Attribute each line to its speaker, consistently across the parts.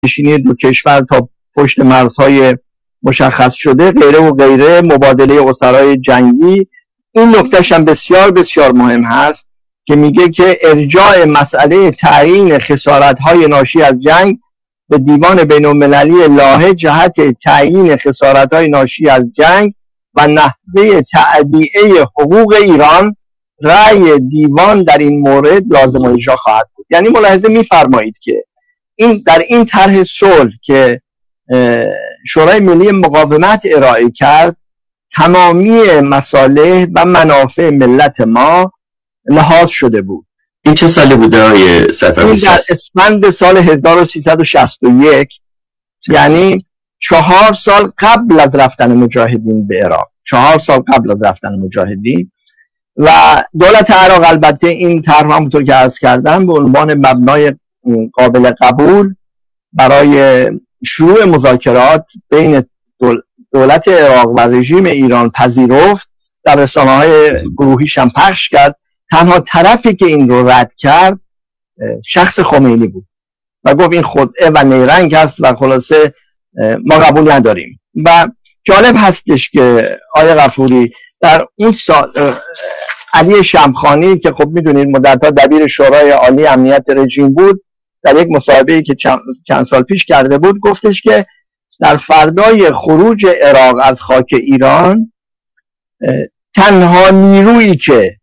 Speaker 1: نشینی دو کشور تا پشت مرزهای مشخص شده، غیره و غیره، مبادله اسرای جنگی. این نکتهش هم بسیار بسیار مهم هست که میگه که ارجاع مسئله تعیین خسارت‌های ناشی از جنگ به دیوان بین‌المللی لاهه جهت تعیین خسارت‌های ناشی از جنگ و نحوه تأدیه حقوق ایران، رأی دیوان در این مورد لازم و اجرا خواهد بود. یعنی ملاحظه می‌فرمایید که این در این طرح صلح که شورای ملی مقاومت ارائه کرد، تمامی مصالح و منافع ملت ما لحاظ شده بود.
Speaker 2: این چه سالی بوده آقای صفوی؟
Speaker 1: این در اسفند سال 1361، یعنی 4 سال قبل از رفتن مجاهدین به عراق، 4 سال قبل از رفتن مجاهدین. و دولت عراق البته این طرح همونطور که عرض کردم به عنوان مبنای قابل قبول برای شروع مذاکرات بین دولت عراق و رژیم ایران پذیرفت، در رسانه‌های گروهیش هم پخش کرد. تنها طرفی که این رو رد کرد شخص خمینی بود و گفت این خدعه و نیرنگ هست و خلاصه ما قبول نداریم. و جالب هستش که آقای غفوری در اون سال علی شمخانی که خب میدونید مدت‌ها دبیر شورای عالی امنیت رژیم بود، در یک مصاحبه‌ای که چند سال پیش کرده بود گفتش که در فردای خروج عراق از خاک ایران تنها نیرویی که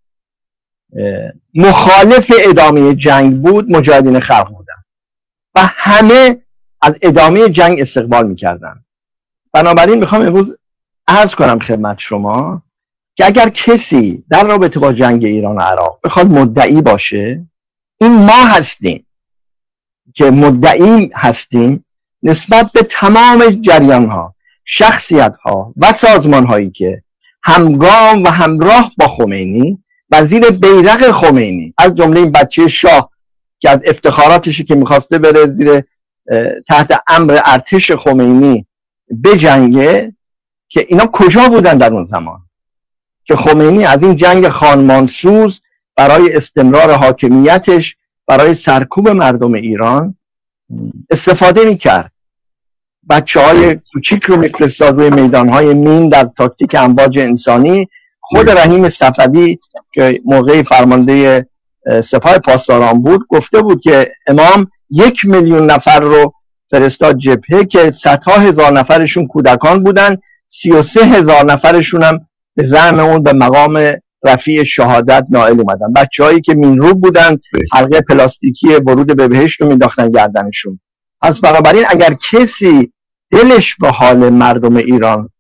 Speaker 1: مخالف ادامه جنگ بود مجاهدین خلق بودن و همه از ادامه جنگ استقبال میکردن. بنابراین میخوام امروز عرض کنم خدمت شما که اگر کسی در رابطه با جنگ ایران و عراق بخواد مدعی باشه، این ما هستیم که مدعی هستیم نسبت به تمام جریان‌ها، شخصیت‌ها و سازمان‌هایی که همگام و همراه با خمینی و زیر بیرق خمینی، از جمله این بچه شاه که از افتخاراتشی که میخواسته بره زیر تحت امر ارتش خمینی بجنگه، که اینا کجا بودن در اون زمان که خمینی از این جنگ خانمانسوز برای استمرار حاکمیتش، برای سرکوب مردم ایران استفاده میکرد. بچه های کوچیک رو میفرستاد روی میدان های مین در تاکتیک امواج انسانی. خود رحیم صفوی که موقعی فرمانده سپاه پاسداران بود گفته بود که امام 1 میلیون نفر رو فرستاد جبهه که صدها هزار نفرشون کودکان بودن، 33,000 نفرشون هم به زعم اون به مقام رفیع شهادت نائل اومدن. بچه‌هایی که مینروب بودن، حلقه پلاستیکی ورود به بهشت رو مینداختن گردنشون. پس بنابراین اگر کسی دلش به حال مردم ایران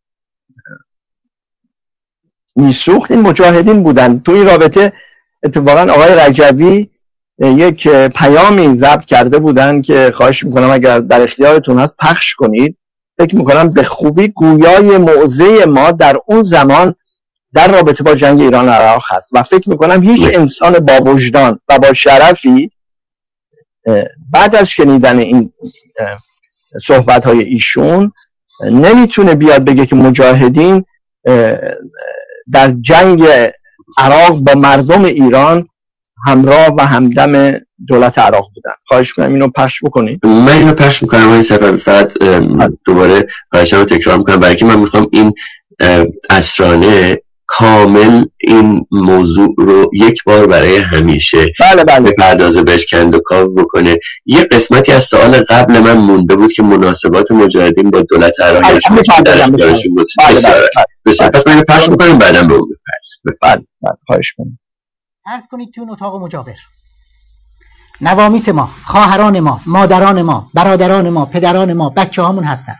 Speaker 1: میسوخت، این مجاهدین بودن. تو این رابطه اتفاقا آقای رجوی یک پیامی ضبط کرده بودن که خواهش میکنم اگر در اختیارتون هست پخش کنید. فکر میکنم به خوبی گویای موضع ما در اون زمان در رابطه با جنگ ایران و عراق هست و فکر میکنم هیچ انسان با وجدان و با شرفی بعد از شنیدن این صحبت‌های ایشون نمیتونه بیاد بگه که مجاهدین در جنگ عراق با مردم ایران همراه و همدم دولت عراق بودن. خواهش می‌کنم اینو پخش بکنید.
Speaker 2: من اینو پخش می‌کنم آقای صفوی، فقط دوباره خواهشمو تکرار می‌کنم برای که من می‌خوام این اسرانه کامل این موضوع رو یک بار برای همیشه بپردازه، بهش کند و کاو بکنه. یه قسمتی از سوال قبل من مونده بود که مناسبات مجاهدین با دولت عراق در اختیارشون بود. بسیار پس من اینو پخش می‌کنم بعدم به اون بفرست.
Speaker 1: خواهش کنم.
Speaker 3: عرض کنید تو اون اتاق مجاور نوامیس ما، خواهران ما، مادران ما، برادران ما، پدران ما، بچه هامون هستن.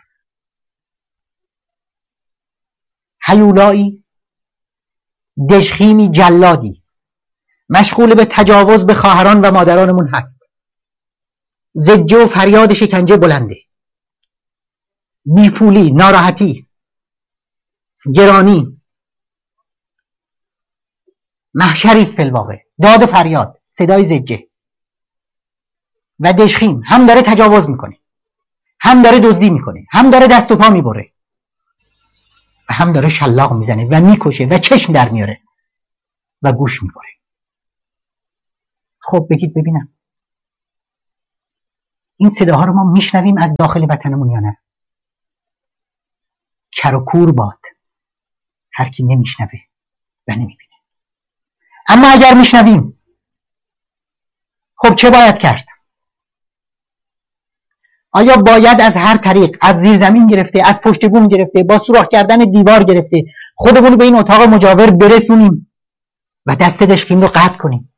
Speaker 3: هیولایی، دژخیمی، جلادی مشغول به تجاوز به خواهران و مادرانمون هست. زجه و فریاد شکنجه بلنده، بیپولی، ناراحتی، گرانی، محشریست فی الواقع. داد فریاد، صدای زجه و دژخیم هم داره تجاوز میکنه، هم داره دزدی میکنه، هم داره دست و پا میبره و هم داره شلاق میزنه و میکشه و چشم در میاره و گوش میکنه. خب بگید ببینم این صداها رو ما میشنویم از داخل وطنمون یا نه؟ کر و کور باد هر کی نمیشنوه و نمیبینه. اما اگر میشنویم، خب چه باید کرد؟ آیا باید از هر طریق، از زیر زمین گرفته، از پشت بوم گرفته، با سوراخ کردن دیوار گرفته، خودمون رو به این اتاق مجاور برسونیم و دست دشخیم رو قطع کنیم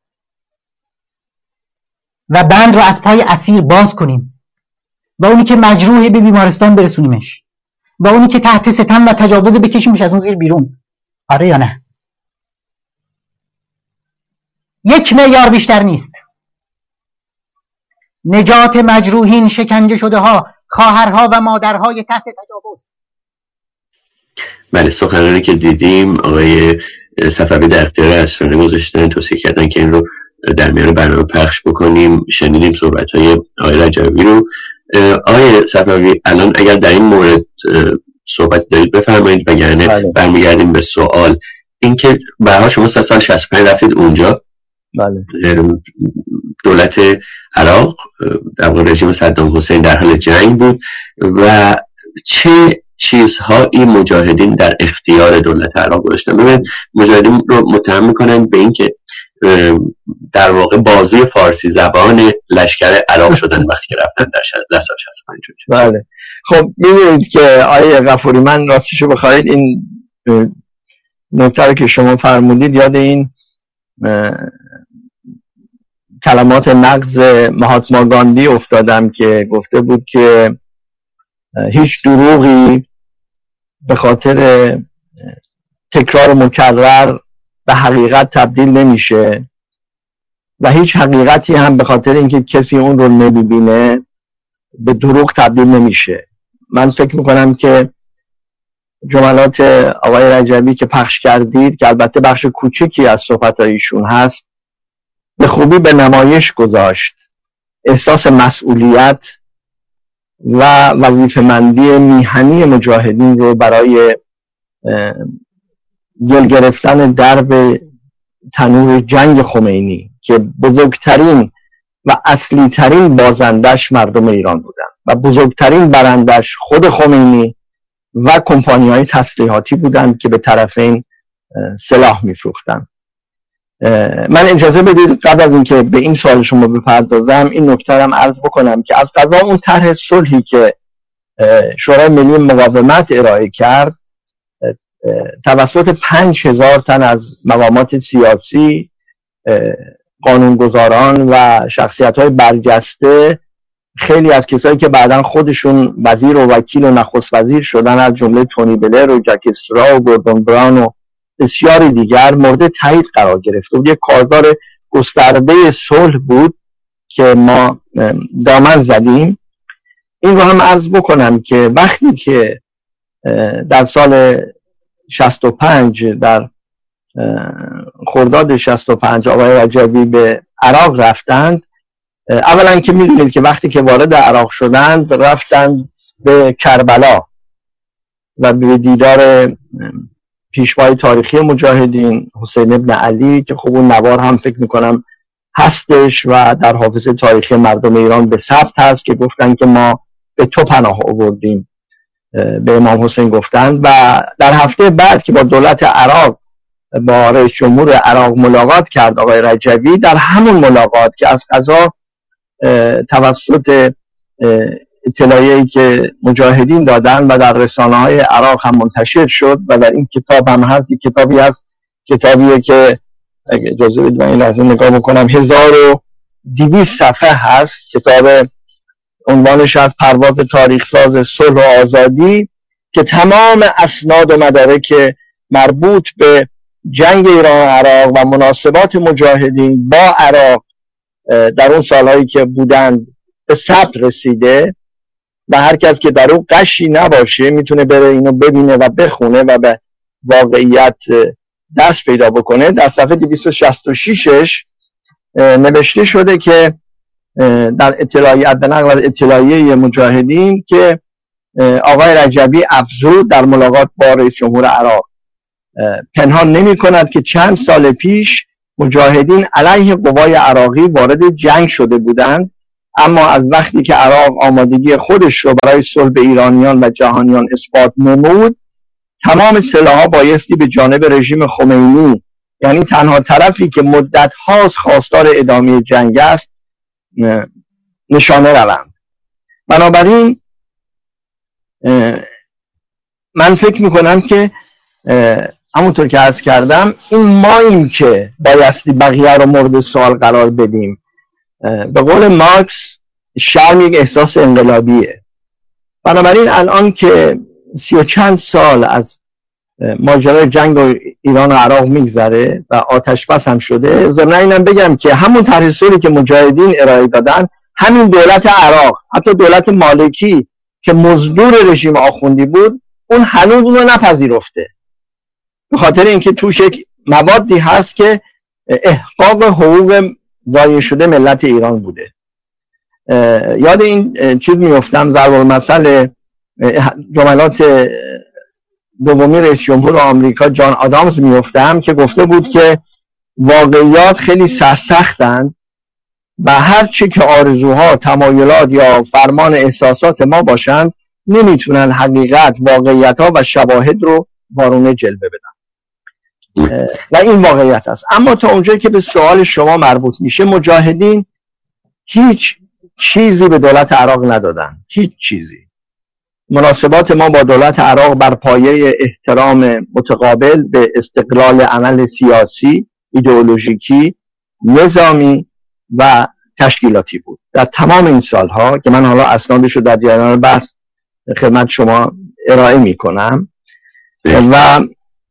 Speaker 3: و بند رو از پای اسیر باز کنیم و اونی که مجروحه به بیمارستان برسونیمش و اونی که تحت ستم و تجاوز بکشیمش از اون زیر بیرون؟ آره یا نه؟ 1 میلیارد بیشتر نیست. نجات مجروحین، شکنجه شده ها، خواهرها و مادرهای تحت تجاوز.
Speaker 2: بله، سخنرانی که دیدیم آقای صفوی در اختیار اسرانه گذاشتن، توصیه کردن که این رو در میان برنامه پخش بکنیم. شنیدیم صحبت‌های آقای رجوی رو. آقای صفوی، الان اگر در این مورد صحبت دارید بفرمایید، وگرنه برمیگردیم به سوال. اینکه برها شما سال 65 رفتید اونجا.
Speaker 1: بله.
Speaker 2: دولت عراق در واقع رژیم صدام حسین در حال جنگ بود و چه چیزهایی مجاهدین در اختیار دولت عراق گذاشتن؟ ببینید، مجاهدین رو متهم میکنن به این که در واقع بازوی فارسی زبان لشکر عراق شدن وقتی که رفتن در سال 65.
Speaker 1: بله. خب می‌بینید که آیه غفوری، من راستشو بخواید این نکته رو که شما فرمودید یاد این کلمات نقض مهاتما گاندی افتادم که گفته بود که هیچ دروغی به خاطر تکرار مکرر به حقیقت تبدیل نمیشه و هیچ حقیقتی هم به خاطر اینکه کسی اون رو نمیبینه به دروغ تبدیل نمیشه. من فکر میکنم که جملات آقای رجبی که پخش کردید، که البته بخش کوچکی از صحبت‌هایشون هست، به خوبی به نمایش گذاشت احساس مسئولیت و وظیفه‌مندی میهنی مجاهدین رو برای گل گرفتن درب تنور جنگ خمینی که بزرگترین و اصلی ترین بازندش مردم ایران بودن و بزرگترین برندش خود خمینی و کمپانی‌های تسلیحاتی بودند که به طرفین سلاح می‌فروختند. من اجازه بدید قبل از اینکه به این سوال شما بپردازم این نکته رو هم عرض بکنم که از قضا اون طرح صلحی که شورای ملی مقاومت ارائه کرد توسط 5000 تن از مقامات سیاسی، قانونگذاران و شخصیت‌های برجسته، خیلی از کسایی که بعداً خودشون وزیر و وکیل و نخست وزیر شدن، از جمله تونی بلر و جک استرا و گوردون براون و بسیاری دیگر، مورد تایید قرار گرفت و یک کارزار گسترده صلح بود که ما دامن زدیم. این رو هم عرض بکنم که وقتی که در سال 65 در خرداد 65 آقای رجبی به عراق رفتند، اولا که میدونید که وقتی که وارد عراق شدند رفتند به کربلا و به دیدار پیشوای تاریخی مجاهدین حسین ابن علی که خب اون نوار هم فکر میکنم هستش و در حافظه تاریخی مردم ایران به ثبت هست که گفتن که ما به تو پناه آوردیم، به امام حسین گفتند. و در هفته بعد که با دولت عراق، با رئیس جمهور عراق ملاقات کرد آقای رجبی، در همون ملاقات که از قضا توسط اطلاعیه‌ای که مجاهدین دادن و در رسانه‌های عراق هم منتشر شد و در این کتاب هم هست، یک کتابی هست، کتابیه که اجازه بدید من این لحظه نگاه بکنم، 1200 صفحه هست. کتاب عنوانش از پرواز تاریخساز صلح و آزادی که تمام اسناد و مدارک مربوط به جنگ ایران و عراق و مناسبات مجاهدین با عراق در اون سالهایی که بودند به ثبت رسیده و هر کس که در اون قشی نباشه میتونه بره اینو ببینه و بخونه و به واقعیت دست پیدا بکنه. در صفحه 266 نوشته شده که در اطلاعیت، به نقل از اطلاعیه مجاهدین، که آقای رجبی افزود در ملاقات با رئیس جمهور عراق پنهان نمی کند که چند سال پیش مجاهدین علیه قوای عراقی وارد جنگ شده بودند اما از وقتی که عراق آمادگی خودش رو برای صلح به ایرانیان و جهانیان اثبات نمود، تمام سلاح‌ها بایستی به جانب رژیم خمینی، یعنی تنها طرفی که مدت هاست خواستار ادامه جنگ است، نشانه روند. بنابراین من فکر میکنم که همونطور که عرض کردم این ماییم که بایستی بقیه رو مورد سوال قرار بدیم. به قول مارکس شرم یک احساس انقلابیه. بنابراین الان که 30 و چند سال از ماجرای جنگ ایران و عراق میگذره و آتش بس هم شده، ضمن اینم بگم که همون طرح صلحی که مجاهدین ارائه دادن، همین دولت عراق، حتی دولت مالکی که مزدور رژیم آخوندی بود، اون هنوز اون رو نپذیرفته، به خاطر اینکه توش یک موادی هست که احقاق حقوق ضایع شده ملت ایران بوده. یاد این چیز میفتم، ضرب المثل جملات دومی رئیس جمهور آمریکا جان آدامز میفتم که گفته بود که واقعیات خیلی سرسختن و هر چی که آرزوها، تمایلات یا فرمان احساسات ما باشند نمیتونن حقیقت، واقعیت‌ها و شواهد رو وارونه جلوه بدن و این واقعیت است. اما تا اونجایی که به سوال شما مربوط میشه، مجاهدین هیچ چیزی به دولت عراق ندادن، هیچ چیزی. مناسبات ما با دولت عراق بر پایه احترام متقابل به استقلال عمل سیاسی، ایدئولوژیکی، نظامی و تشکیلاتی بود در تمام این سالها که من حالا اسنادش رو در جریان بحث خدمت شما ارائه می کنم. و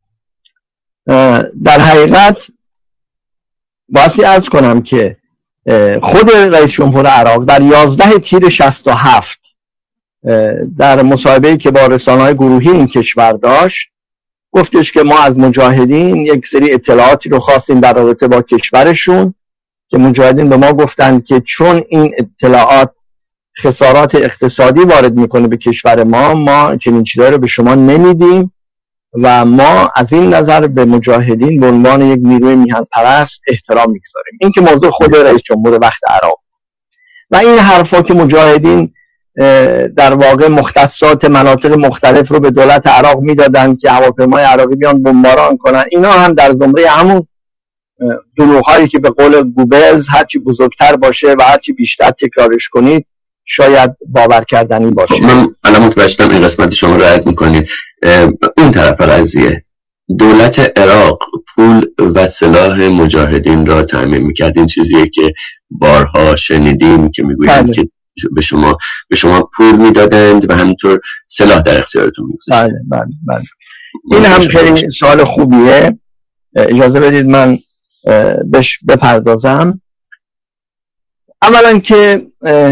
Speaker 1: در حقیقت باید عرض کنم که خود رئیس جمهور عراق در 11 تیر 67 در مصاحبه‌ای که با رسانه‌های گروهی این کشور داشت، گفتش که ما از مجاهدین یک سری اطلاعاتی رو خواستیم در رابطه با کشورشون که مجاهدین به ما گفتن که چون این اطلاعات خسارات اقتصادی وارد میکنه به کشور ما چنین چیزایی رو به شما نمیدیم و ما از این نظر به مجاهدین به عنوان یک نیروی میهن پرست احترام میگذاریم. این که موضوع خود رئیس جمهور وقت عراق و این حرفا که مجاهدین در واقع مختصات مناطق مختلف رو به دولت عراق میدادن که هواپیمای عراقی بیان بمباران کنن، اینا هم در زمره همون دروغ‌هایی که به قول گوبلز هرچی بزرگتر باشه و هرچی بیشتر تکرارش کنید شاید باور کردنی باشه.
Speaker 2: من الان متوجه شدم این قسمت شما رو رعایت میکنید. اون طرف قضیه دولت عراق پول و سلاح مجاهدین را تامین میکرد. این چیزیه که بارها شنیدیم که میگویند که به شما پول میدادند و همینطور سلاح در اختیارتون میگذاشتند.
Speaker 1: بله. این هم خیلی سوال خوبیه، اجازه بدید من بهش بپردازم. اولا که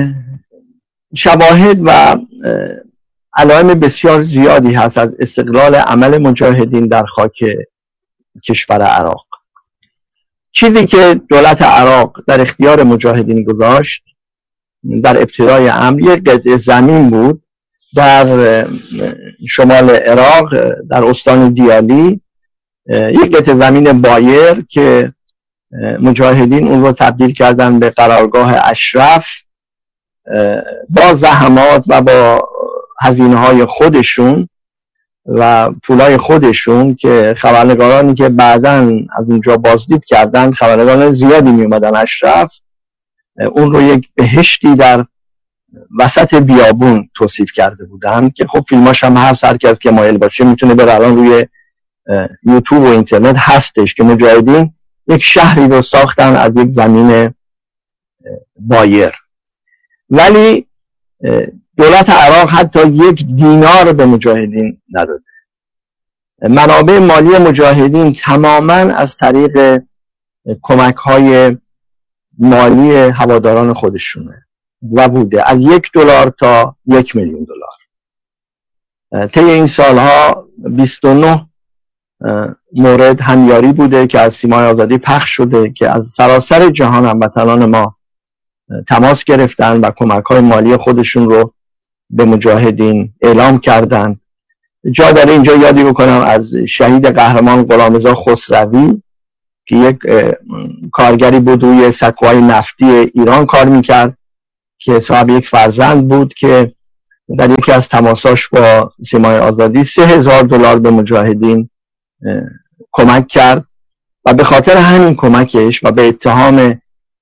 Speaker 1: شواهد و علائم بسیار زیادی هست از استقلال عمل مجاهدین در خاک کشور عراق. چیزی که دولت عراق در اختیار مجاهدین گذاشت در ابتدای امر یک قطعه زمین بود در شمال عراق در استان دیالی، یک قطعه زمین بایر که مجاهدین اون رو تبدیل کردن به قرارگاه اشرف با زحمات و با هزینه‌های خودشون و پولای خودشون که خبرنگارانی که بعداً از اونجا بازدید کردن، خبرنگاران زیادی می اومدن اشرف، اون رو یک بهشتی در وسط بیابون توصیف کرده بودن که خب فیلماش هم هر کس که مایل باشه میتونه بره الان روی یوتیوب و اینترنت هستش که مجاهدین یک شهری رو ساختن از یک زمین بایر. ولی دولت عراق حتی یک دینار به مجاهدین نداده. منابع مالی مجاهدین تماما از طریق کمک‌های مالی هواداران خودشونه و بوده، از $1 تا $1,000,000. طی این سالها 29 مورد همیاری بوده که از سیمای آزادی پخش شده که از سراسر جهان هموطنان ما تماس گرفتن و کمک‌های مالی خودشون رو به مجاهدین اعلام کردند. جا داره اینجا یادی بکنم از شهید قهرمان غلامرضا خسروی که یک کارگری بود روی سکوهای نفتی ایران کار میکرد که صاحب یک فرزند بود که در یکی از تماساش با سیمای آزادی $3000 به مجاهدین کمک کرد و به خاطر همین کمکش و به اتهام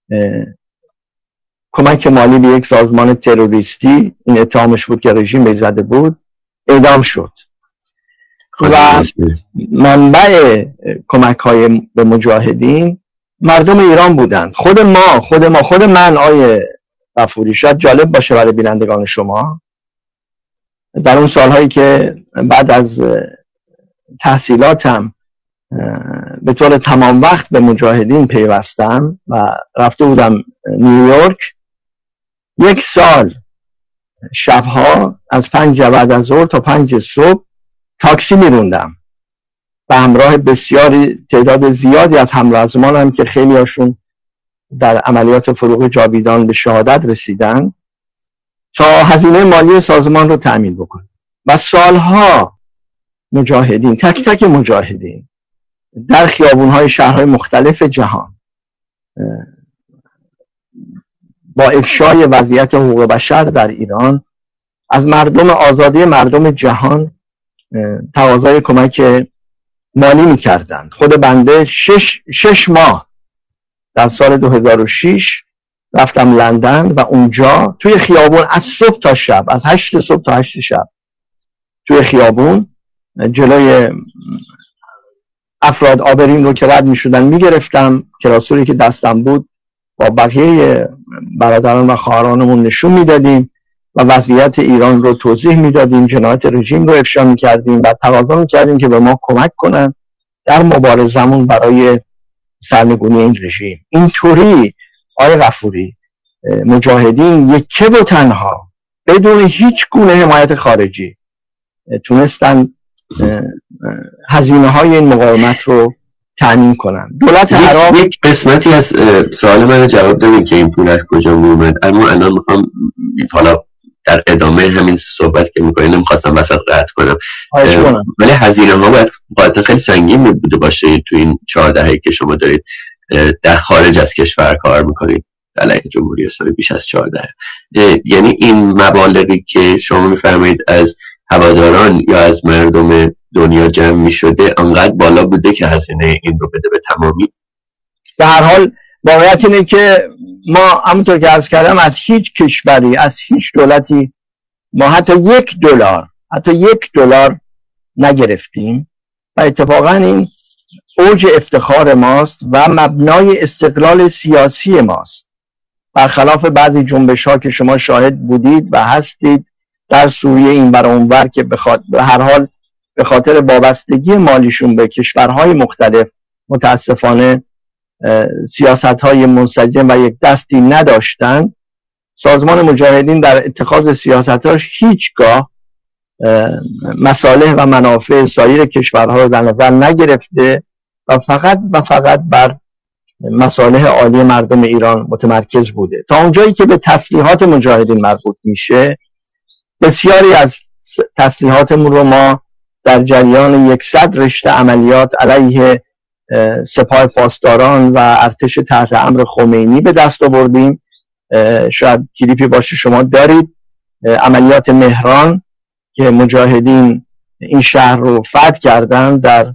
Speaker 1: کمک مالی به یک سازمان تروریستی، این اتهامش بود که رژیم بهش زده بود، اعدام شد. و منبع کمک های به مجاهدین مردم ایران بودند. خود من آیه غفوری، شاید جالب باشه برای بینندگان شما، در اون سالهایی که بعد از تحصیلاتم به طور تمام وقت به مجاهدین پیوستم و رفته بودم نیویورک، یک سال شبها از 5 بعد از ظهر تا 5 صبح تاکسی میروندم و همراه بسیاری تعداد زیادی از همراهزمانم که خیلی هاشون در عملیات فروغ جاویدان به شهادت رسیدن تا هزینه مالی سازمان رو تأمین بکنم. و سالها مجاهدین، تک تک مجاهدین در خیابونهای شهرهای مختلف جهان با افشای وضعیت حقوق بشر در ایران از مردم آزادی مردم جهان تقاضای کمک مالی می‌کردند. خود بنده 6 ماه در سال 2006 رفتم لندن و اونجا توی خیابون از صبح تا شب، از 8 صبح تا 8 شب توی خیابون جلوی افراد آبرین رو که رد می‌شدن می‌گرفتم، کلاسوری که دستم بود با بقیه برادران و خواهرانمون نشون میدادیم و وضعیت ایران رو توضیح میدادیم، جنایات رژیم رو افشا میکردیم و تقاضا میکردیم که به ما کمک کنن در مبارزمون برای سرنگونی این رژیم. اینطوری آقای غفوری مجاهدین یکه و تنها بدون هیچ گونه حمایت خارجی تونستن هزینه های این مقاومت رو تامین کنن. دولت عراق
Speaker 2: یک قسمتی از سوال من رو جواب دادین که این پول از کجا اومد، اما الان میخوام حالا در ادامه همین صحبت که میکنین نمیخواستم وسط قطع کنم، ولی هزینه ها باید قاعدتا خیلی سنگین بوده باشه تو این 4 دهه‌ای که شما دارید در خارج از کشور کار میکنید علیه جمهوری اسلامی، بیش از 4 دهه. یعنی این مبالغی که شما میفرمایید از هواداران یا از مردم دنیا جمع می شده انقدر بالا بوده که هزینه این رو بده به تمامی؟
Speaker 1: به هر حال واقعیت اینه که ما همونطور که عرض کردم از هیچ کشوری، از هیچ دولتی ما حتی $1 نگرفتیم و اتفاقا این اوج افتخار ماست و مبنای استقلال سیاسی ماست، برخلاف بعضی جنبش ها که شما شاهد بودید و هستید در سوریه این بر اون بر که به هر حال به خاطر وابستگی مالیشون به کشورهای مختلف متاسفانه سیاست‌های منسجم و یک دستی نداشتن. سازمان مجاهدین در اتخاذ سیاستاش هیچگاه مصالح و منافع سایر کشورها رو در نظر نگرفته و فقط بر مصالح عالی مردم ایران متمرکز بوده. تا اونجایی که به تسلیحات مجاهدین مربوط میشه، بسیاری از تسلیحاتمون رو ما در جریان 100 رشته عملیات علیه سپاه پاسداران و ارتش تحت امر خمینی به دست آوردیم. شاید کلیپی باشه شما دارید، عملیات مهران که مجاهدین این شهر رو فتح کردن در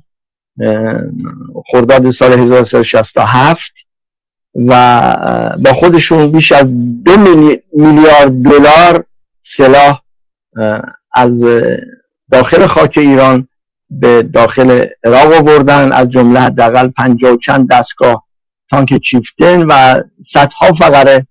Speaker 1: خرداد سال 1367 و با خودشون بیش از 2 میلیارد دلار سلاح از داخل خاک ایران به داخل عراق آوردن، از جمله حداقل 50 و چند دستگاه تانک چیفتن و صدها فقره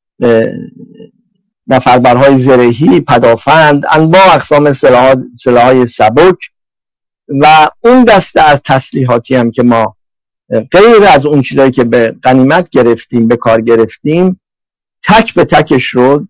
Speaker 1: نفربرهای زرهی، پدافند، انواع اقسام سلاح‌های سبک و اون دسته از تسلیحاتی هم که ما غیر از اون چیزایی که به غنیمت گرفتیم به کار گرفتیم، تک به تکش رو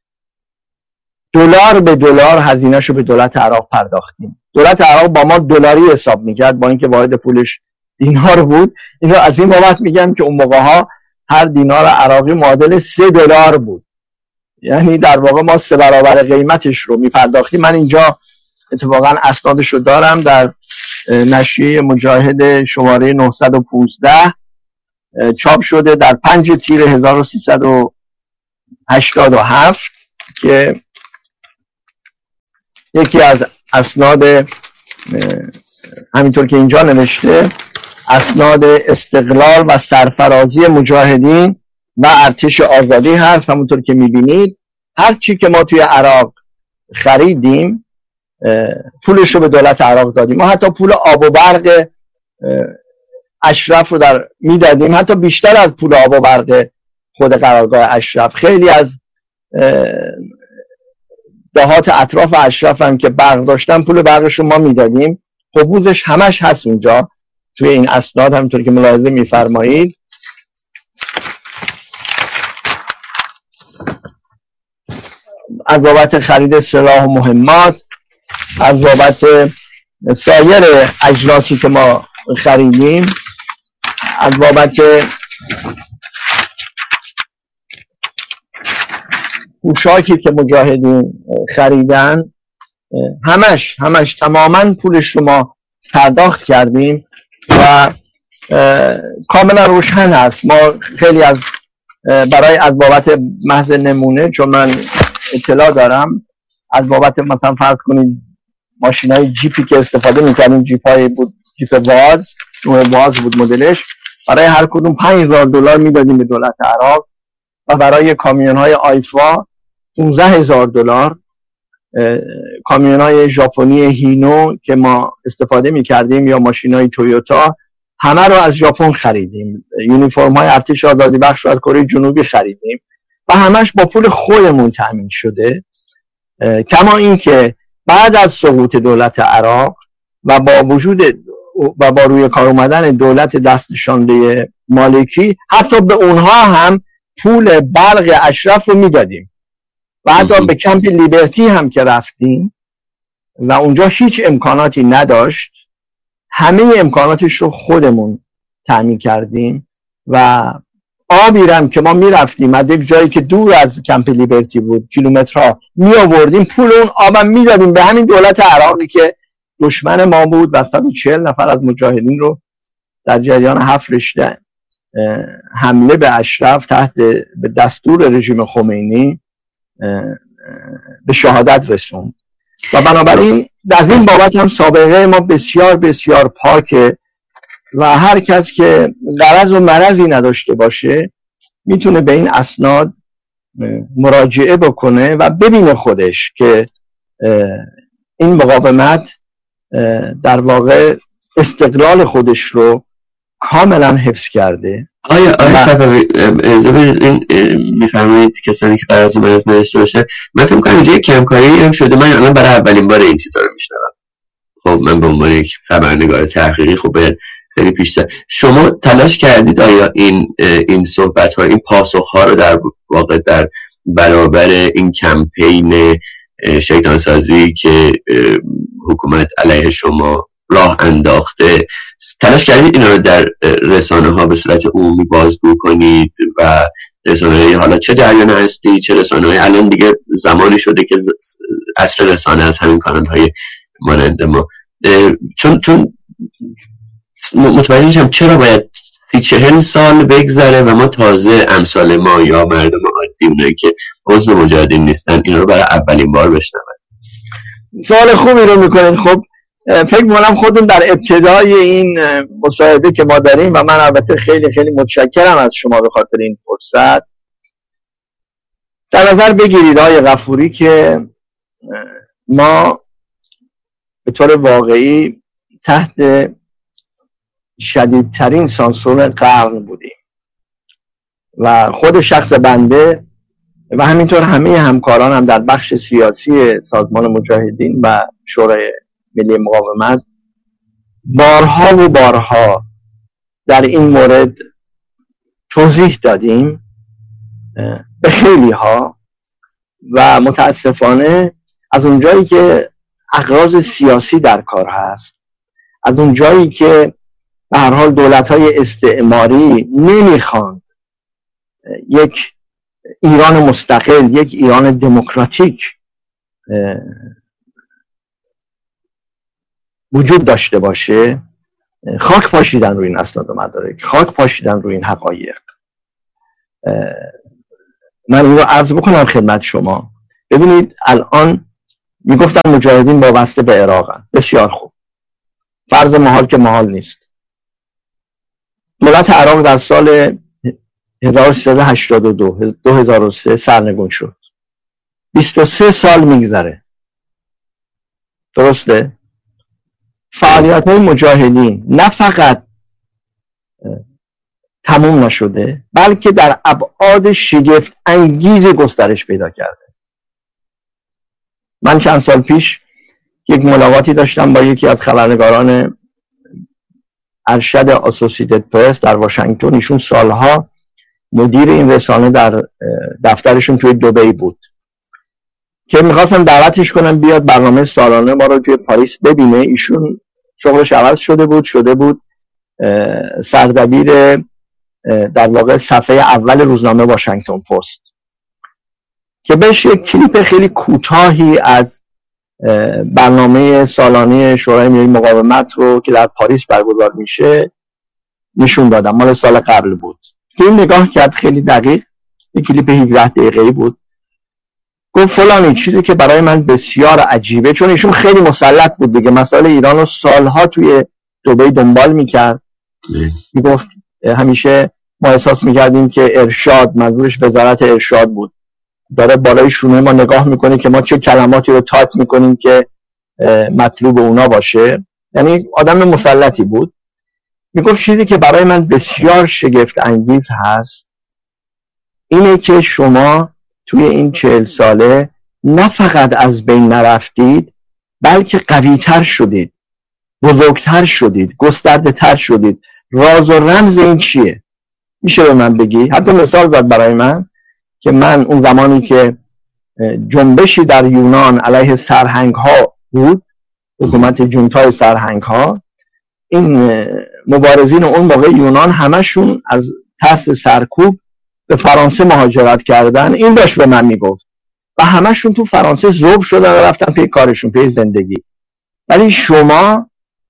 Speaker 1: دلار به دلار هزینه‌شو به دولت عراق پرداختیم. دولت عراق با ما دلاری حساب میکرد با اینکه واحد پولش دینار بود. اینو از این بابت میگم که اون موقع‌ها هر دینار عراقی معادل $3 بود، یعنی در واقع ما 3 برابر قیمتش رو میپرداختیم. من اینجا اتفاقا اسنادش رو دارم، در نشریه مجاهد شماره 915 چاپ شده، در 5 تیر 1387 87 که یکی از اسناد همینطور که اینجا نوشته اسناد استقلال و سرفرازی مجاهدین و ارتش آزادی هست. همونطور که میبینید هر چی که ما توی عراق خریدیم پولش رو به دولت عراق دادیم. ما حتی پول آب و برق اشرف رو میدادیم، حتی بیشتر از پول آب و برق خود قرارگاه اشرف. خیلی از دهات اطراف اشرف هم که برق داشتن پول برقش رو ما میدادیم. حبوزش همش هست اونجا توی این اسناد، همونطور که ملاحظه میفرمایید. از بابت خرید سلاح و مهمات، از بابت سایر اجناسی که ما خریدیم، از بابت پوشاکی که مجاهدین خریدن، همش تماما پولش رو ما پرداخت کردیم و کاملا روشن هست. ما خیلی از از بابت محض نمونه، چون من اطلاع دارم، از بابت مثلا فرض کنید ماشینای جیپی که استفاده می‌کردیم، جیپای بود، جیپ واز، نوع واز بود مدلش، برای هر کدوم $5,000 میدادیم به دولت عراق و برای کامیون‌های آیفا $15,000. کامیون‌های ژاپنی هینو که ما استفاده می‌کردیم یا ماشینای تویوتا، همه رو از ژاپن خریدیم. یونیفرم‌های ارتش آزادی بخش رو از کره جنوبی خریدیم و همش با پول خودمون تامین شده. کما این که بعد از سقوط دولت عراق و با وجود و با روی کار اومدن دولت دستنشانده مالکی، حتی به اونها هم پول برق اشرف رو میدادیم و حتی به کمپ لیبرتی هم که رفتیم و اونجا هیچ امکاناتی نداشت، همه امکاناتش رو خودمون تامین کردیم و آبی رم که ما میرفتیم از یک جایی که دور از کمپ لیبرتی بود کیلومترها می آوردیم، پول اون آبم میدادیم به همین دولت عراقی که دشمن ما بود و 140 نفر از مجاهدین رو در جریان 7 رشته حمله به اشرف تحت به دستور رژیم خمینی به شهادت رسوند. و بنابراین در این بابت هم سابقه ما بسیار بسیار پاکه و هر کس که غرض و مرضی نداشته باشه میتونه به این اسناد مراجعه بکنه و ببینه خودش که این مقاومت در واقع استقلال خودش رو کاملا حفظ کرده.
Speaker 2: آیا صفوی این میفرمایید کسانی که قرار از مرض نداشته باشه، من فکر می‌کنم اینجا یک کمکاری هم شده. من الان برای اولین بار این چیزا رو میشنوم. خب من به عنوان یک خبرنگار تحقیقی خب خیلی پیشتر شما تلاش کردید آیا این صحبت ها، این پاسخ ها رو در واقع در برابر این کمپین شیطان سازی که حکومت علیه شما راه انداخته، تلاش کردید اینا رو در رسانه ها به صورت عمومی بازگو کنید و رسانه حالا چه جریان هستی چه رسانه های الان دیگه زمانی شده که عصر رسانه از همین کانال های مانند ما، چون متوجه شدم چرا باید 30-40 سال بگذره و ما تازه امثال ما یا مردم عادی، اونایی که عضو مجاهدین نیستن، اینا رو برای اولین بار بشنون.
Speaker 1: سوال خوبی رو میکنید. خب فکر می‌کنم خودتون در ابتدای این مصاحبه که ما داریم و من البته خیلی خیلی متشکرم از شما به خاطر این فرصت، در نظر بگیرید آقای غفوری که ما به طور واقعی تحت شدیدترین سانسور قرن بودیم و خود شخص بنده و همینطور همه همکاران هم در بخش سیاسی سازمان مجاهدین و شورای ملی مقاومت بارها و بارها در این مورد توضیح دادیم به خیلی ها و متاسفانه از اونجایی که اغراض سیاسی در کار هست، از اونجایی که به هر حال دولت‌های استعماری نمیخوان یک ایران مستقل، یک ایران دموکراتیک وجود داشته باشه، خاک پاشیدن روی این اسناد و مدارک، خاک پاشیدن روی این حقایق. من این رو عرض بکنم خدمت شما. ببینید الان میگفتن مجاهدین وابسته به عراقن، بسیار خوب، فرض محال که محال نیست. دولت عراق در سال 1382 2003 سرنگون شد. 23 سال میگذره، درسته؟ فعالیت های مجاهدین نه فقط تموم نشده بلکه در ابعاد شگفت انگیز گسترش پیدا کرده. من چند سال پیش یک ملاقاتی داشتم با یکی از خبرنگاران ارشد آسوسییتد پرس در واشنگتن. ایشون سالها مدیر این رسانه در دفترشون توی دبی بود که میخواستم دعوتش کنم بیاد برنامه سالانه ما رو توی پاریس ببینه. ایشون شغلش عوض شده بود سردبیر در واقع صفحه اول روزنامه واشنگتن پست که بهش یک کلیپ خیلی کوتاهی از برنامه سالانه شورای ملی مقاومت رو که در پاریس برگزار میشه نشون دادم. مال سال قبل بود که این نگاه کرد، خیلی دقیق، یک کلیپ 17 دقیقه‌ای بود. گفت فلانی چیزی که برای من بسیار عجیبه، چون ایشون خیلی مسلط بود دیگه، مسائل ایران رو سالها توی دبی دنبال میکرد. میگفت همیشه ما احساس میکردیم که ارشاد، منظورش وزارت ارشاد بود، داره بالای شونه ما نگاه میکنه که ما چه کلماتی رو تایپ میکنیم که مطلوب اونا باشه. یعنی آدم مسلطی بود. میگفت چیزی که برای من بسیار شگفت انگیز هست اینه که شما توی این 40 ساله نه فقط از بین نرفتید بلکه قوی‌تر شدید، بزرگتر شدید، گسترده تر شدید. راز و رمز این چیه؟ میشه به من بگی؟ حتی مثال زد برای من که من اون زمانی که جنبشی در یونان علیه سرهنگ ها بود، حکومت جونتای سرهنگ ها، این مبارزین اون موقع یونان همشون از ترس سرکوب به فرانسه مهاجرت کردن. این داشت به من میگفت و همشون تو فرانسه ذوب شدن و رفتن پی کارشون، پی زندگی. ولی شما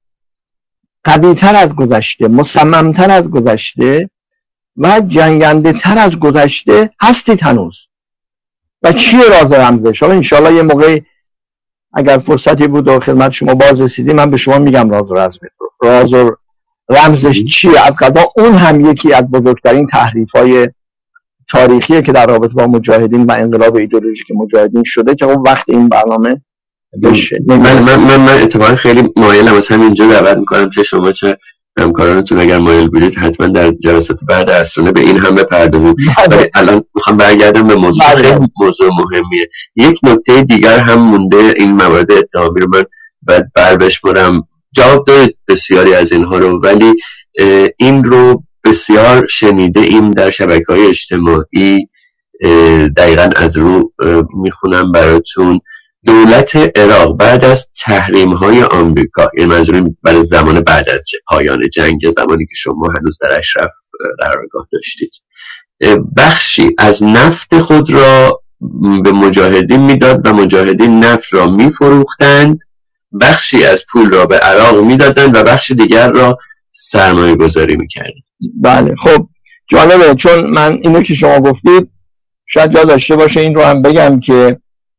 Speaker 1: قوی‌تر از گذشته، مصممتر از گذشته و جنگنده تر از گذشته هستید هنوز. و چیه راز رمزش؟ حالا انشالله یه موقع اگر فرصتی بود و خدمت شما باز رسیدی من به شما میگم راز و رمزش چیه. از قضا اون هم یکی از بزرگترین تحریف‌های تاریخیه که در رابطه با مجاهدین و انقلاب ایدئولوژیک مجاهدین شده که اون وقت این برنامه بشه.
Speaker 2: من اتفاقا خیلی مایلم از همینجا دعوت میکنم که شما چه همکارانتون اگر مایل بودید حتما در جلسات بعد عصرانه به این هم بپردازید. ولی الان میخوام برگردم به موضوع خیلی موضوع مهمیه. یک نکته دیگر هم مونده، این موارد اتهامی رو من باید بربشمرم. جواب دارید بسیاری از اینها رو، ولی این رو بسیار شنیده ایم در شبکه‌های اجتماعی. دقیقاً از رو میخونم براتون. دولت عراق بعد از تحریم‌های آمریکا، یعنی منظورم برای زمان بعد از پایان جنگ، زمانی که شما هنوز در اشرف قرارگاه داشتید، بخشی از نفت خود را به مجاهدین میداد و مجاهدین نفت را میفروختند، بخشی از پول را به عراق میدادند و بخش دیگر را سرمایه گذاری میکردند.
Speaker 1: بله، خب جالبه، چون من اینو که شما گفتید شاید جا داشته باشه این رو هم بگم که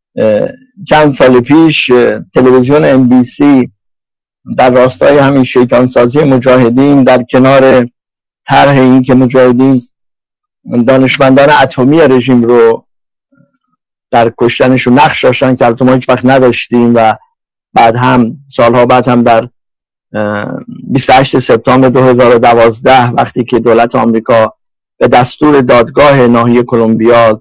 Speaker 1: چند سال پیش تلویزیون NBC در راستای همین شیطان سازی مجاهدین، در کنار طرح این که مجاهدین دانشمندان اتمی رژیم رو در کشتنشون نقش داشتن که البته ما هیچ وقت نداشتیم، و بعد هم سالها بعد هم در 28 سپتامبر 2012 وقتی که دولت آمریکا به دستور دادگاه ناحیه کلمبیا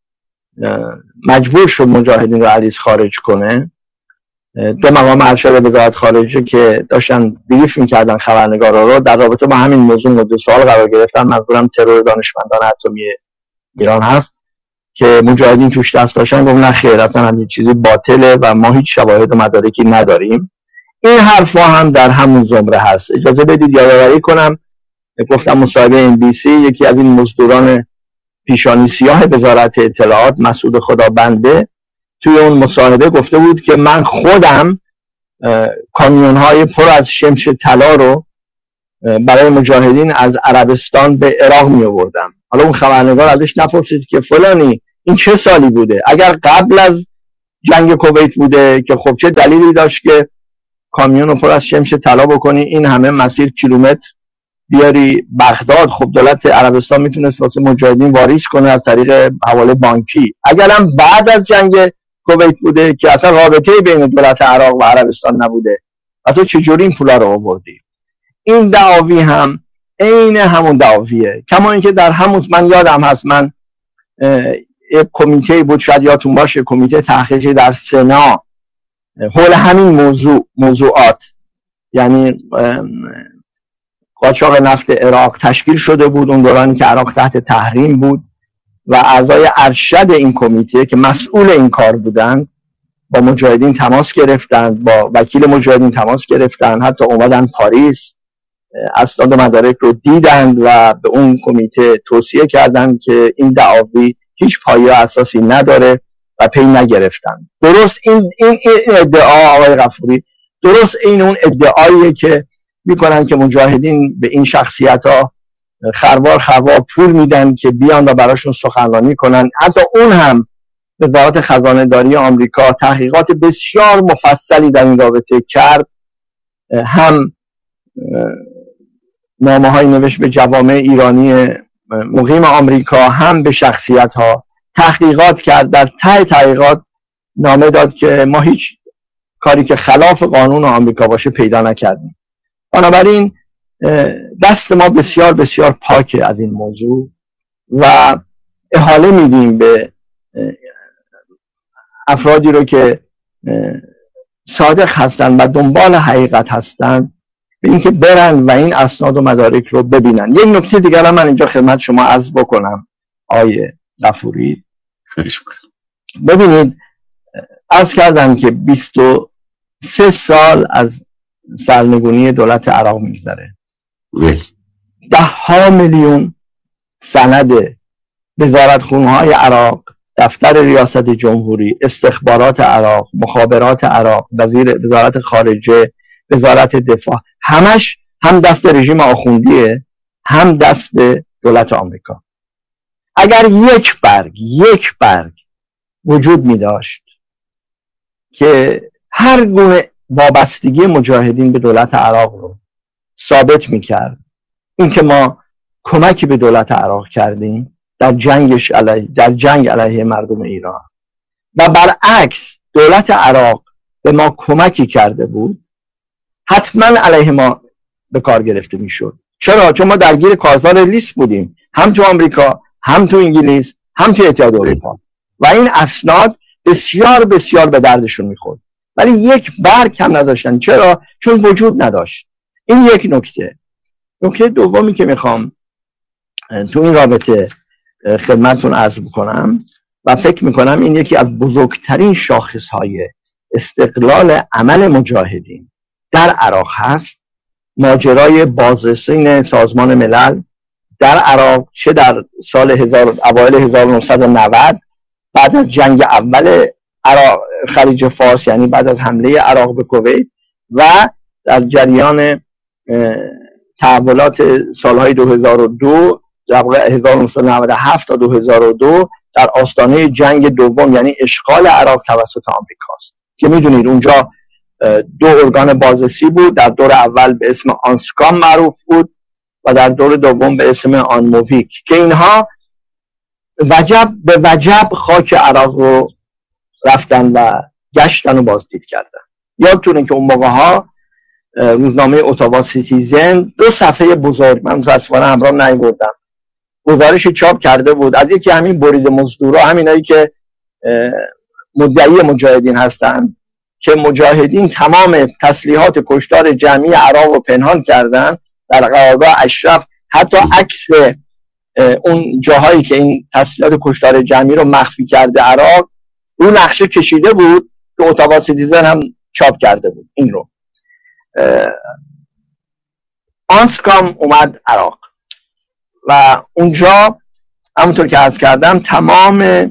Speaker 1: مجبور شد مجاهدین رو علیز خارج کنه، دو مقام ارشد وزارت خارجه که داشتن بریف میکردن خبرنگارا رو در رابطه با همین موضوع مورد سوال قرار گرفتن. منظورم ترور دانشمندان اتمی ایران هست که مجاهدین توش دست داشتن. گفتن نه خیر، اصلا همین چیزی باطله و ما هیچ شواهد و مدارکی نداریم. این حرفا هم در همون زمره هست. اجازه بدید یادآوری کنم، گفتم مصاحبه NBC یکی از این مزدوران پیشانی سیاه وزارت اطلاعات، مسعود خدابنده، توی اون مصاحبه گفته بود که من خودم کامیون‌های پر از شمش طلا رو برای مجاهدین از عربستان به عراق می آوردم. حالا اون خبرنگار ازش نپرسید که فلانی این چه سالی بوده؟ اگر قبل از جنگ کویت بوده که خب چه دلیلی داشت که کامیون رو پر از شمش طلا بکنی، این همه مسیر کیلومتر بیاری بغداد؟ خب دولت عربستان میتونست واسه مجاهدین واریز کنه از طریق حواله بانکی. اگرم بعد از جنگ کویت بوده که اصلا رابطه بین دولت عراق و عربستان نبوده و تو چجوری این پولا رو آوردی؟ این دعاوی هم عین همون دعاویه. کما اینکه در همون، من یادم هست، من یک کمیته بود، شاید یادتون باشه، کمیته تحقیقی در سنا حول همین موضوعات، یعنی قاچاق نفت عراق تشکیل شده بود اون دورانی که عراق تحت تحریم بود و اعضای ارشد این کمیته که مسئول این کار بودن با مجاهدین تماس گرفتند، با وکیل مجاهدین تماس گرفتند، حتی اومدن پاریس، اسناد و مدارک رو دیدند و به اون کمیته توصیه کردند که این دعاوی هیچ پایه اساسی نداره و پی نگرفتند. درست این ادعا آقای غفوری درست این اون ادعاییه که میکنن که مجاهدین به این شخصیت ها خروار پول میدن که بیان و براشون سخنرانی کنن. حتی اون هم وزارت خزانه داری آمریکا تحقیقات بسیار مفصلی در این رابطه کرد، هم نامه های نوشت به جوامع ایرانی مقیم آمریکا، هم به شخصیت ها تحقیقات کرد. در ته تحقیقات نامه داد که ما هیچ کاری که خلاف قانون آمریکا باشه پیدا نکردیم. بنابراین دست ما بسیار بسیار پاکه از این موضوع و احاله میدیم به افرادی رو که صادق هستن و دنبال حقیقت هستن به اینکه برن و این اسناد و مدارک رو ببینن. یک نکته دیگر من اینجا خدمت شما عرض بکنم آیه غفوری. ببینید، عرض کردم که 23 سال از سرنگونی دولت عراق میگذره. 10 میلیون سند وزارتخونه‌های عراق، دفتر ریاست جمهوری، استخبارات عراق، مخابرات عراق، وزارت خارجه، وزارت دفاع، همش هم دست رژیم آخوندیه هم دست دولت آمریکا. اگر یک برگ وجود می داشت که هر گونه وابستگی مجاهدین به دولت عراق رو ثابت می کرد، این که ما کمکی به دولت عراق کردیم در جنگ علیه مردم ایران و برعکس دولت عراق به ما کمکی کرده بود، حتما علیه ما به کار گرفته می شد. چرا؟ چون ما درگیر کارزار لیست بودیم، هم تو آمریکا، هم تو انگلیس، هم تو اتحاد اروپا و این اسناد بسیار بسیار به دردشون میخورد، ولی یک برگ هم نداشتن. چرا؟ چون وجود نداشت. این یک نکته. نکته دومی که میخوام تو این رابطه خدمتتون عرض بکنم و فکر میکنم این یکی از بزرگترین شاخصهای استقلال عمل مجاهدین در عراق هست، ماجرای بازرسین سازمان ملل در عراق، چه در اوایل 1990 بعد از جنگ اول خلیج فارس، یعنی بعد از حمله عراق به کویت، و در جریان تحولات سالهای 2002 1997 تا 2002 در آستانه جنگ دوم، یعنی اشغال عراق توسط آمریکاست که میدونید اونجا 2 ارگان بازرسی بود. در دور اول به اسم آنسکام معروف بود و در دور دوم به اسم آنموویک که اینها وجب به وجب خاک عراق رو رفتن و گشتن و بازدید کردن. یادتونه که اون موقع ها روزنامه اتاوا سیتیزن 2 صفحه بزرگ، من متاسفانه همراهم نیاوردم، گزارشی چاپ کرده بود از یکی همین برید مزدورا، همینایی که مدعی مجاهدین هستن، که مجاهدین تمام تسلیحات کشتار جمعی عراق رو پنهان کردن در قرارگاه اشرف، حتی عکس اون جاهایی که این تسلیحات کشتار جمعی رو مخفی کرده عراق رو نقشه کشیده بود که اتاوا سیتیزن هم چاپ کرده بود. این رو آنسکام اومد عراق و اونجا همونطور که عرض کردم تمام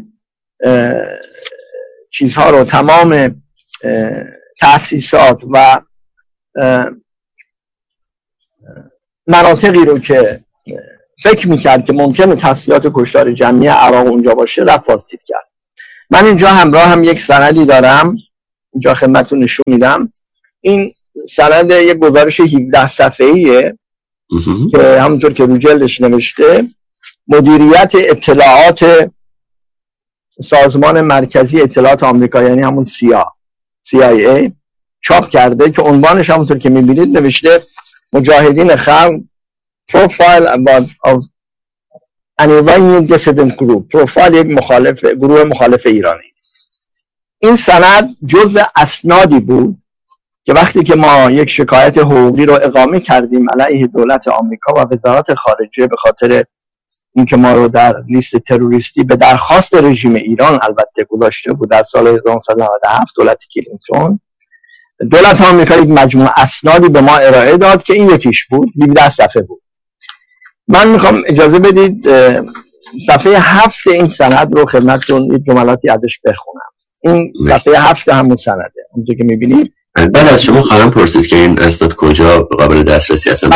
Speaker 1: چیزها رو، تمام تأسیسات و مناطقی رو که فکر میکرد که ممکنه تسلیحات کشتار جمعی عراق اونجا باشه، رفت بازدید کرد. من اینجا همراه هم یک سندی دارم، اینجا خدمتتون نشون میدم. این سند یک گزارش 17 صفحه‌ایه که همونطور که رو جلدش نوشته مدیریت اطلاعات سازمان مرکزی اطلاعات آمریکا، یعنی همون CIA چاپ کرده، که عنوانش همونطور که میبینید نوشته مجاهدین خلق Profile of an Iranian dissident group، پروفایل یک گروه مخالف ایرانی. این سند جزء اسنادی بود که وقتی که ما یک شکایت حقوقی رو اقامه کردیم علیه دولت آمریکا و وزارت خارجه به خاطر اینکه ما رو در لیست تروریستی به درخواست رژیم ایران البته گذاشته بود در سال 1997 دولت کلینتون، دولت آمریکا یک مجموعه اسنادی به ما ارائه داد که این یکیش بود، 17 صفحه بود. من میخوام اجازه بدید صفحه 7 این سند رو خدمتتون یک جملاتی ازش بخونم. این صفحه 7 همون سنده، همونطور که میبینید.
Speaker 2: بعد از شما خواهم پرسید که این اسناد کجا قابل دسترسی هستن.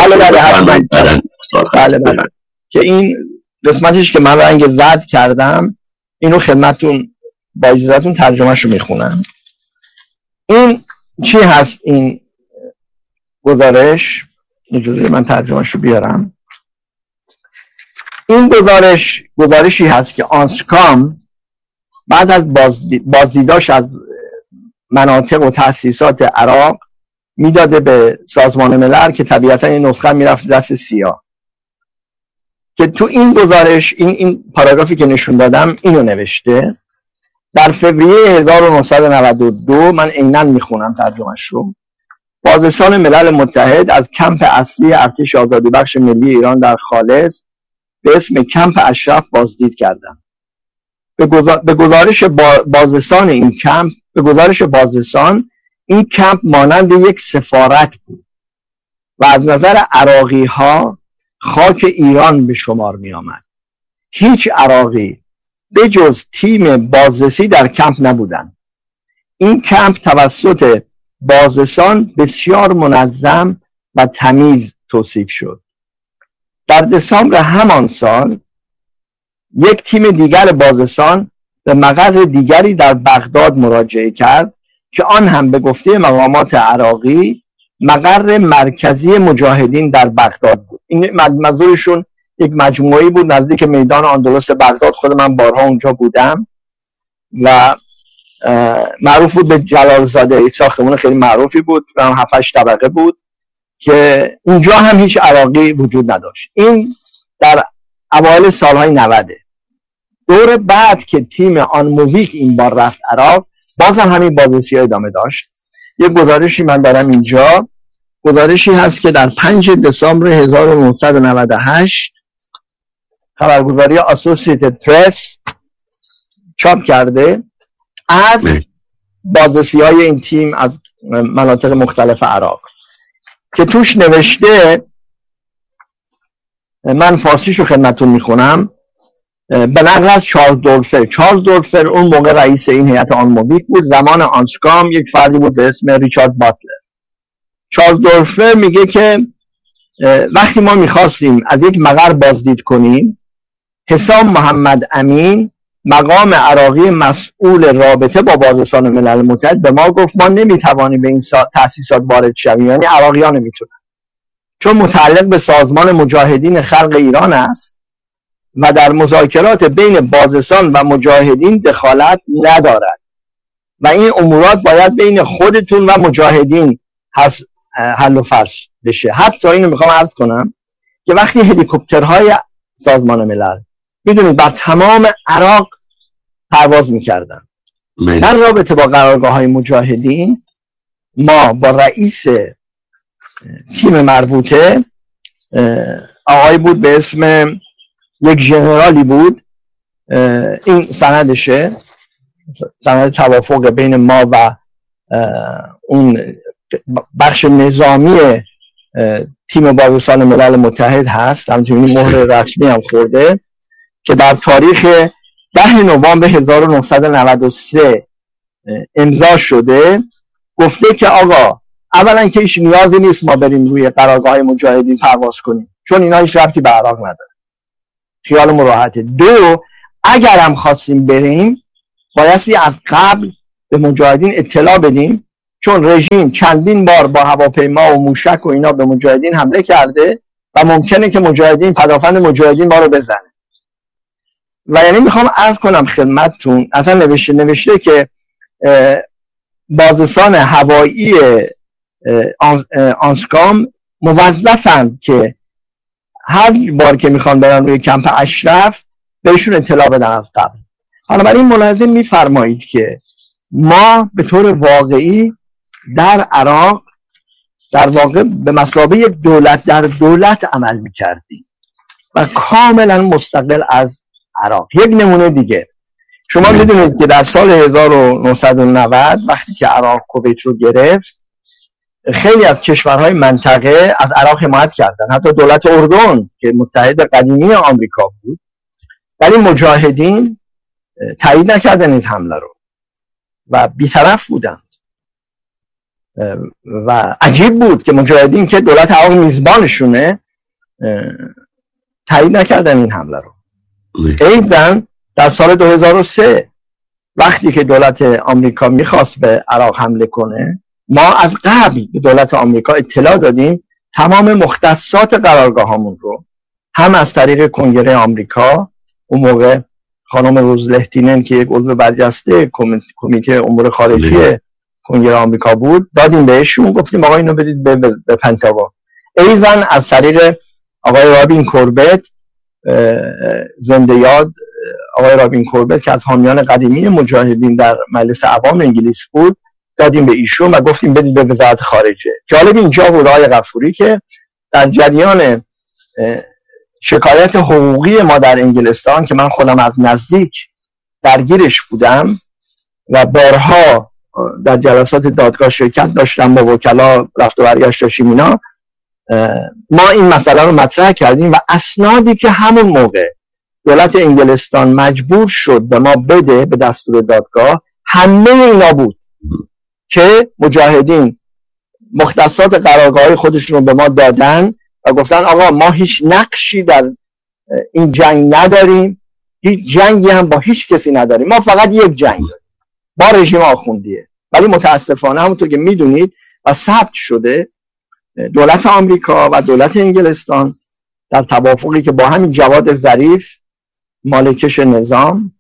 Speaker 1: بله که این قسمتش که من رنگ زرد کردم اینو خدمتتون با اجازهتون ترجمهش رو میخونم. این چی هست این گزارش؟ اجازه من ترجمهش رو بیارم. این گزارشی هست که آنسکام بعد از بازدیداش از مناطق و تأسیسات عراق میداده به سازمان ملل که طبیعتا این نسخه میرفت دست سیا، که تو این گزارش این پاراگرافی که نشون دادم اینو نوشته. در فوریه 1992 من عیناً میخونم ترجمهش رو. بازرسان ملل متحد از کمپ اصلی ارتش آزادی بخش ملی ایران در خالص به اسم کمپ اشرف بازدید کردند. به گزارش بازرسان این کمپ مانند یک سفارت بود و از نظر عراقی ها خاک ایران به شمار می آمد. هیچ عراقی به جز تیم بازرسی در کمپ نبودند. این کمپ توسط بازرسان بسیار منظم و تمیز توصیف شد. در دسامبر همان سال یک تیم دیگر بازرسان به مقر دیگری در بغداد مراجعه کرد که آن هم به گفته مقامات عراقی مقر مرکزی مجاهدین در بغداد بود. این منظورشون یک مجموعه‌ای بود نزدیک میدان اندلس بغداد. خود من بارها اونجا بودم و معروف بود به جلالزاده، یک ساختمان خیلی معروفی بود، 7-8 طبقه بود که اونجا هم هیچ عراقی وجود نداشت. این در اوایل سالهای 90. دور بعد که تیم آنموویک این بار رفت عراق، باز هم همین بازرسی ادامه داشت. یک گزارشی من دارم اینجا، گزارشی هست که در 5 دسامبر 1998 خبرگزاری اسوسییتد پرس چاپ کرده از بازرسی های این تیم از مناطق مختلف عراق، که توش نوشته، من فارسیشو خدمتون میخونم، به نقل از چارلز دولفر اون موقع رئیس این هیئت آنموویک بود. زمان آنسکام یک فردی بود به اسم ریچارد باتلر. چارلز دولفر میگه که وقتی ما میخواستیم از یک مقر بازدید کنیم، حسام محمد امین مقام عراقی مسئول رابطه با بازرسان ملل متحد به ما گفت ما نمیتوانیم به این تأسیسات وارد شویم، یعنی عراقی ها نمیتونن، چون متعلق به سازمان مجاهدین خلق ایران است و در مذاکرات بین بازرسان و مجاهدین دخالت ندارد و این امورات باید بین خودتون و مجاهدین حل و فصل بشه. حتی اینو میخوام عرض کنم که وقتی هلیکوپترهای سازمان ملل میدونید بر تمام عراق پرواز میکردن، در رابطه با قرارگاه های مجاهدین ما با رئیس تیم مربوطه، آقای بود به اسم یک ژنرالی بود، این سندشه، سند توافق بین ما و اون بخش نظامی تیم بازرسان ملل متحد هست، همچنین مهر رسمی هم خورده، که در تاریخ 10 نوامبر 1993 امضا شده. گفته که آقا اولا که هیچ نیازی نیست ما بریم روی قرارگاه مجاهدین پرواز کنیم، چون اینا هیچ ربطی به عراق نداره. خیالمون راحته. 2 اگر هم خواستیم بریم بایستی از قبل به مجاهدین اطلاع بدیم، چون رژیم چندین بار با هواپیما و موشک و اینا به مجاهدین حمله کرده و ممکنه که مجاهدین پدافند مجاهدین ما رو بزنه. و یعنی میخوام عرض کنم خدمتتون، اصلا نوشته که بازرسان هوایی آنسکام موظفند که هر بار که میخوان برن روی کمپ اشرف بهشون اطلاع بدن از قبل. حالا برای این ملاحظه میفرمایید که ما به طور واقعی در عراق در واقع به مثابه دولت در دولت عمل میکردیم و کاملا مستقل از عراق. یک نمونه دیگه، شما میدونید که در سال 1990 وقتی که عراق کویت رو گرفت، خیلی از کشورهای منطقه از عراق حمایت کردن، حتی دولت اردن که متحد قدیمی آمریکا بود، ولی مجاهدین تایید نکردن این حمله رو و بی‌طرف بودند. و عجیب بود که مجاهدین که دولت عراق میزبانشونه تایید نکردن این حمله رو. ایضاً در سال 2003 وقتی که دولت آمریکا میخواست به عراق حمله کنه، ما از قبل به دولت آمریکا اطلاع دادیم تمام مختصات قرارگاهامون رو، هم از طریق کنگره آمریکا، اون موقع خانم روز لهتینن که یک عضو برجسته کمیته امور خارجی کنگره آمریکا بود دادیم بهشون، گفتیم آقا اینو بدید به پنتاگون. ایضاً از طریق آقای رابین کوربت، زنده یاد آقای رابین کوربت که از حامیان قدیمی مجاهدین در مجلس عوام انگلیس بود، دادیم به ایشون و گفتیم بدید به وزارت خارجه. جالب اینجا بود آقای غفوری که در جریان شکایت حقوقی ما در انگلستان که من خودم از نزدیک درگیرش بودم و بارها در جلسات دادگاه شرکت داشتم، با وکلا رفت و برگشت داشتیم اینا، ما این مسئله رو مطرح کردیم و اسنادی که همون موقع دولت انگلستان مجبور شد به ما بده به دستور دادگاه، همه اینا بود که مجاهدین مختصات قرارگاه‌های خودشون رو به ما دادن و گفتن آقا ما هیچ نقشی در این جنگ نداریم، هیچ جنگی هم با هیچ کسی نداریم، ما فقط یک جنگ داریم با رژیم آخوندیه. ولی متاسفانه همونطور که میدونید و ثبت شده، دولت آمریکا و دولت انگلستان در توافقی که با همین جواد ظریف مالکش نظام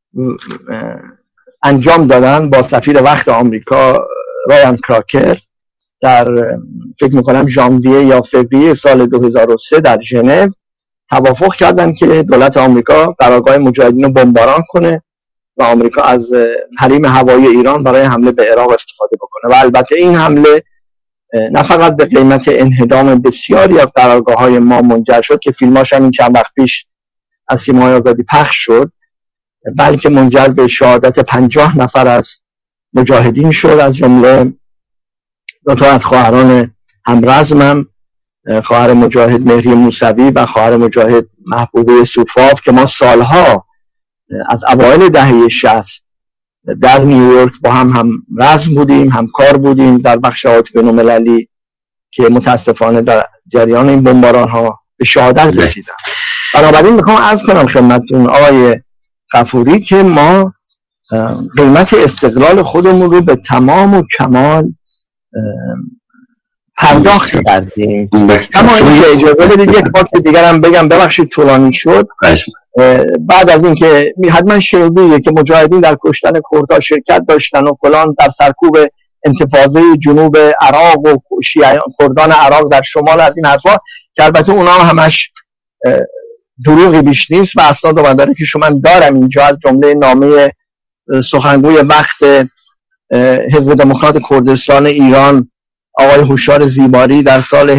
Speaker 1: انجام دادن با سفیر وقت آمریکا رایان کراکر در فکر میکنم ژانویه یا فوریه سال 2003 در ژنو توافق کردن که دولت آمریکا قرارگاه مجاهدین رو بمباران کنه و آمریکا از حریم هوایی ایران برای حمله به عراق استفاده بکنه. و البته این حمله نه فقط به قیمت انهدام بسیاری از قرارگاه‌های ما منجر شد که فیلماش هم این چند وقت پیش از سیمای آزادی پخش شد، بلکه منجر به شهادت 50 نفر از مجاهدین شد، از جمله 2 از خواهران همرزمم، خواهر مجاهد مهری موسوی و خواهر مجاهد محبوبه سوفاف که ما سالها از اوایل دهه 60 در نیویورک با هم رزم بودیم، همکار بودیم در بخش هوایی بین‌المللی که متاسفانه در جریان این بمباران ها به شهادت رسیدن. بنابراین میخوام عرض کنم خدمتتون آقای غفوری که ما قیمت استقلال خودمون رو به تمام و کمال پرداخت کردیم. اما اینکه اجازه بدید یک بار دیگر هم بگم، ببخشید طولانی شد، بعد از اینکه حتما شنیدید که مجاهدین در کشتن کردها شرکت داشتن و فلان در سرکوب انتفاضه جنوب عراق و کردان عراق در شمال، از این حرفا که البته اونا همش دروغی بیش نیست و اسناد من داره که شما دارم اینجا، از جمله نامه سخنگوی وقت حزب دموکرات کردستان ایران آقای هوشار زیباری در سال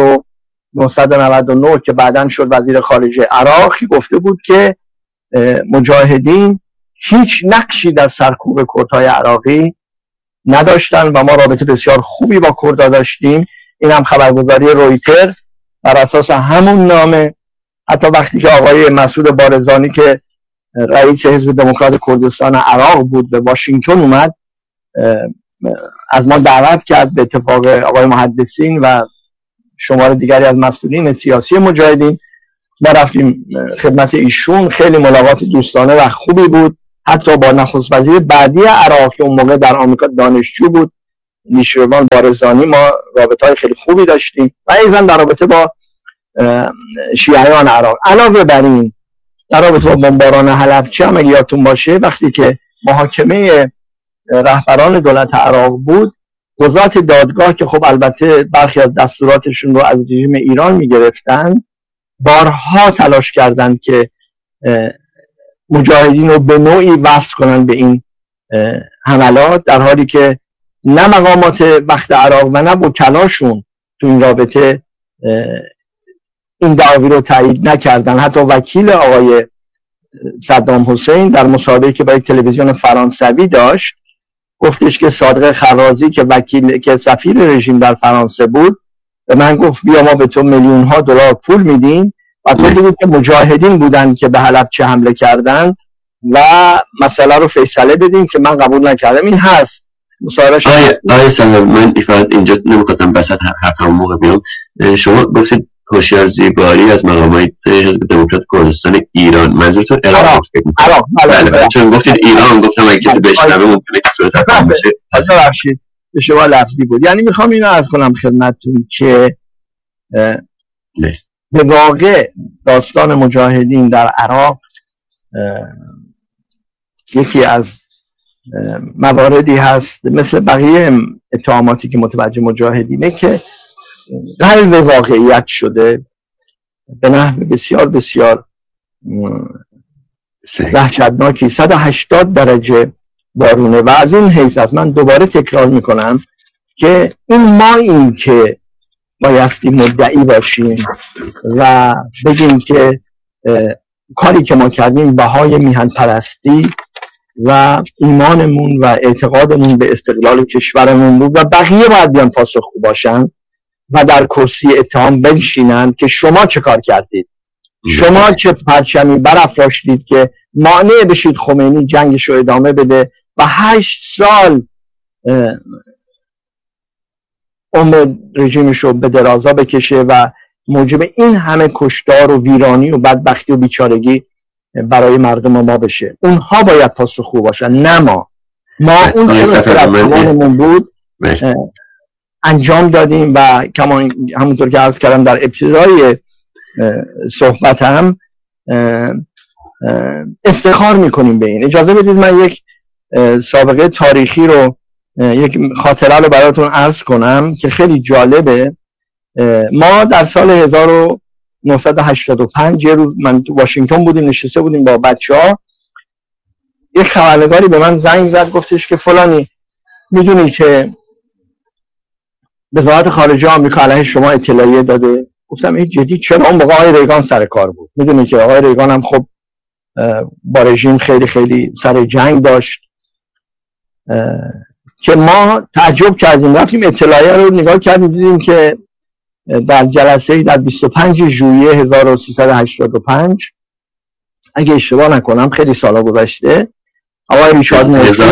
Speaker 1: 1999 که بعداً شد وزیر خارجه عراق، گفته بود که مجاهدین هیچ نقشی در سرکوب کردهای عراقی نداشتن و ما رابطه بسیار خوبی با کردها داشتیم. این هم خبرگزاری رویتر بر اساس همون نامه، حتی وقتی که آقای مسعود بارزانی که رئیس حزب دموکرات کردستان عراق بود به واشنگتن اومد، از ما دعوت کرد به اتفاق آقای محدثین و شمار دیگری از مسئولین سیاسی مجاهدین ما رفتیم خدمت ایشون، خیلی ملاقات دوستانه و خوبی بود. حتی با نخست وزیر بعدی عراق که اون موقع در آمریکا دانشجو بود، نیشروان بارزانی، ما رابطه‌های خیلی خوبی داشتیم و ایضا در رابطه با شیعیان عراق. علاوه بر این در رابطه با بمباران حلبچه هم اگه یادتون باشه، وقتی که محاکمه رهبران دولت عراق بود، قضات دادگاه که خب البته برخی از دستوراتشون رو از رژیم ایران میگرفتن، بارها تلاش کردند که مجاهدین رو به نوعی وصل کنن به این حملات، در حالی که نه مقامات وقت عراق و نه وکلاشون تو این رابطه این دعاوی رو تایید نکردن. حتی وکیل آقای صدام حسین در مصاحبه‌ای که با یک تلویزیون فرانسوی داشت گفتش که صادق خرازی که سفیر رژیم در فرانسه بود به من گفت بیا ما به تو میلیون ها دلار پول میدیم و تو بگو که مجاهدین بودن که به حلبچه حمله کردن و مسئله رو فیصله بدیم، که من قبول نکردم. این هست مصاحبهش.
Speaker 2: آقای سلام، من اینجا نمیخواستم بسط حرفم موقع بیام. شما گفتید هوشیار زیباری از مقامات حزب دموکرات کردستان ایران، منظورتون عراق؟
Speaker 1: عراق.
Speaker 2: بله. چون گفتید ایران، گفتم اگه کسی بشنوه ممکنه که صورت افهام بشه.
Speaker 1: ببخشید اشتباه لفظی بود. یعنی میخوام اینو عرض کنم خدمتتون که به واقع داستان مجاهدین در عراق یکی از مواردی هست مثل بقیه اتهاماتی که متوجه مجاهدینه که قلب واقعیت شده به نحو بسیار بسیار وحشتناکی. 180 درجه بارونه و از این حیث از من دوباره تکرار میکنم که این که بایستی مدعی باشیم و بگیم که کاری که ما کردیم بهای میهن پرستی و ایمانمون و اعتقادمون به استقلال کشورمون بود و بقیه باید بیان پاسخگو باشن و در کرسی اتهام بنشینن که شما چه کار کردید، شما چه پرچمی برافراشتید که مانع بشید خمینی جنگش رو ادامه بده و 8 سال عمر رژیمش رو به درازا بکشه و موجب این همه کشتار و ویرانی و بدبختی و بیچارگی برای مردم ما بشه. اونها باید پاسخگو باشن، نه ما اون که توانمون بود انجام دادیم و همونطور که عرض کردم در ابتدای صحبتم افتخار میکنیم به این. اجازه بدید من یک سابقه تاریخی رو، یک خاطره رو براتون عرض کنم که خیلی جالبه. ما در سال 1985 یه روز من تو واشنگتن بودیم، نشسته بودیم با بچه‌ها، یک خبرنگاری به من زنگ زد گفتش که فلانی میدونی که وزارت خارجه آمریکا علیه شما اطلاعیه داده؟ گفتم این جدی؟ چرا؟ اون موقع آقای ریگان سر کار بود. میدونی که آقای ریگان هم خب با رژیم خیلی خیلی سر جنگ داشت که ما تعجب کردیم، رفتیم اطلاعیه رو نگاه کردیم، دیدیم که در جلسه در 25 ژوئیه 1385 اگه اشتباه نکنم، خیلی سالا گذشته، آقای ریچارد مورفی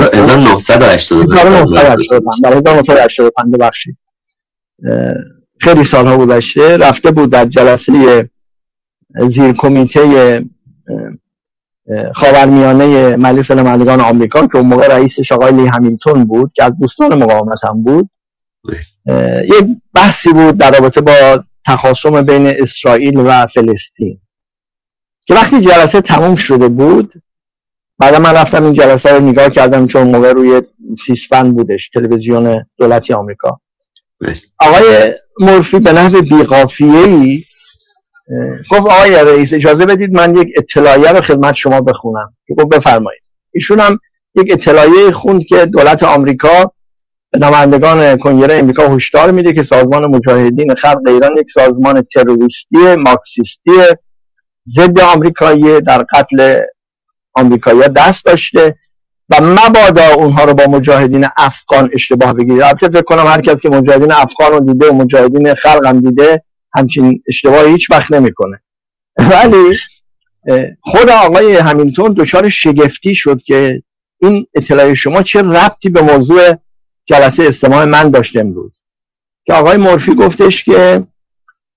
Speaker 1: 1985 ببخشید خیلی سالها گذشته، رفته بود در جلسه زیر کمیته خاورمیانه مجلس نمایندگان آمریکا که اون موقع رئیسش آقای لی همیلتون بود که از دوستان مقاومت هم بود، یک بحثی بود در رابطه با تخاصم بین اسرائیل و فلسطین که وقتی جلسه تموم شده بود، بعد من رفتم این جلسه رو نگاه کردم چون موقع روی سیسپن بودش، تلویزیون دولتی آمریکا. آقای مورفی به نحو بی‌قافیه‌ای گفت آقای رئیس اجازه بدید من یک اطلاعیه رو خدمت شما بخونم. گفت بفرمایید. ایشون هم یک اطلاعیه خوند که دولت آمریکا به نمایندگان کنگره آمریکا هشدار میده که سازمان مجاهدین خلق ایران یک سازمان تروریستی مارکسیستی ضد آمریکایی در قتل آمریکایی‌ها دست داشته و مبادا اونها رو با مجاهدین افغان اشتباه بگیرید. البته فکر کنم هر کس که مجاهدین افغان رو دیده و مجاهدین خلق هم دیده همچین اشتباهی هیچ وقت نمیکنه. ولی خود آقای همیلتون دچار شگفتی شد که این اطلاعیه شما چه ربطی به موضوع جلسه استماع من داشته امروز. که آقای مورفی گفتش که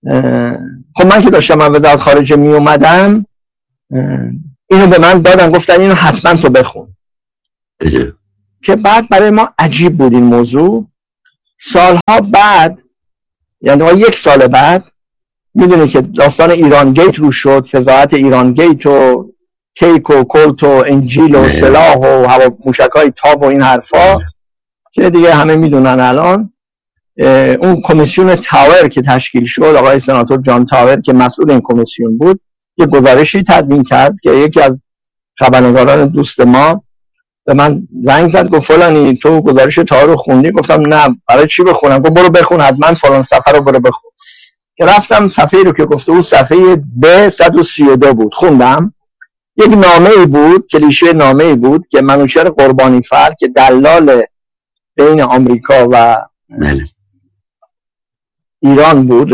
Speaker 1: خب من که داشتم از وزارت خارجه می اومدم اینو به من دادن، گفتن اینو حتما تو بخون. که بعد برای ما عجیب بود این موضوع. سالها بعد، یعنی 1 سال بعد، میدونی که داستان ایران گیت رو شد، فضاحت ایران گیت و کیک و کلت و انجیل و سلاح و هوا موشکای تاب و این حرفا که دیگه همه میدونن الان. اون کمیسیون تاور که تشکیل شد، آقای سناتور جان تاور که مسئول این کمیسیون بود، یه گزارشی تدوین کرد که یکی از خبرنگاران دوست ما به من زنگ زد، گفت فلانی تو گزارش تاور رو خوندی؟ گفتم نه. برای چی بخونم؟ گفت برو بخون حتما فلان صفحه رو برو بخون. که رفتم صفحه رو که گفته بود صفحه ب 132 بود، خوندم. یک نامه‌ای بود، کلیشه نامه‌ای بود که منوچهر قربانیفر که دلال بین آمریکا و ایران بود،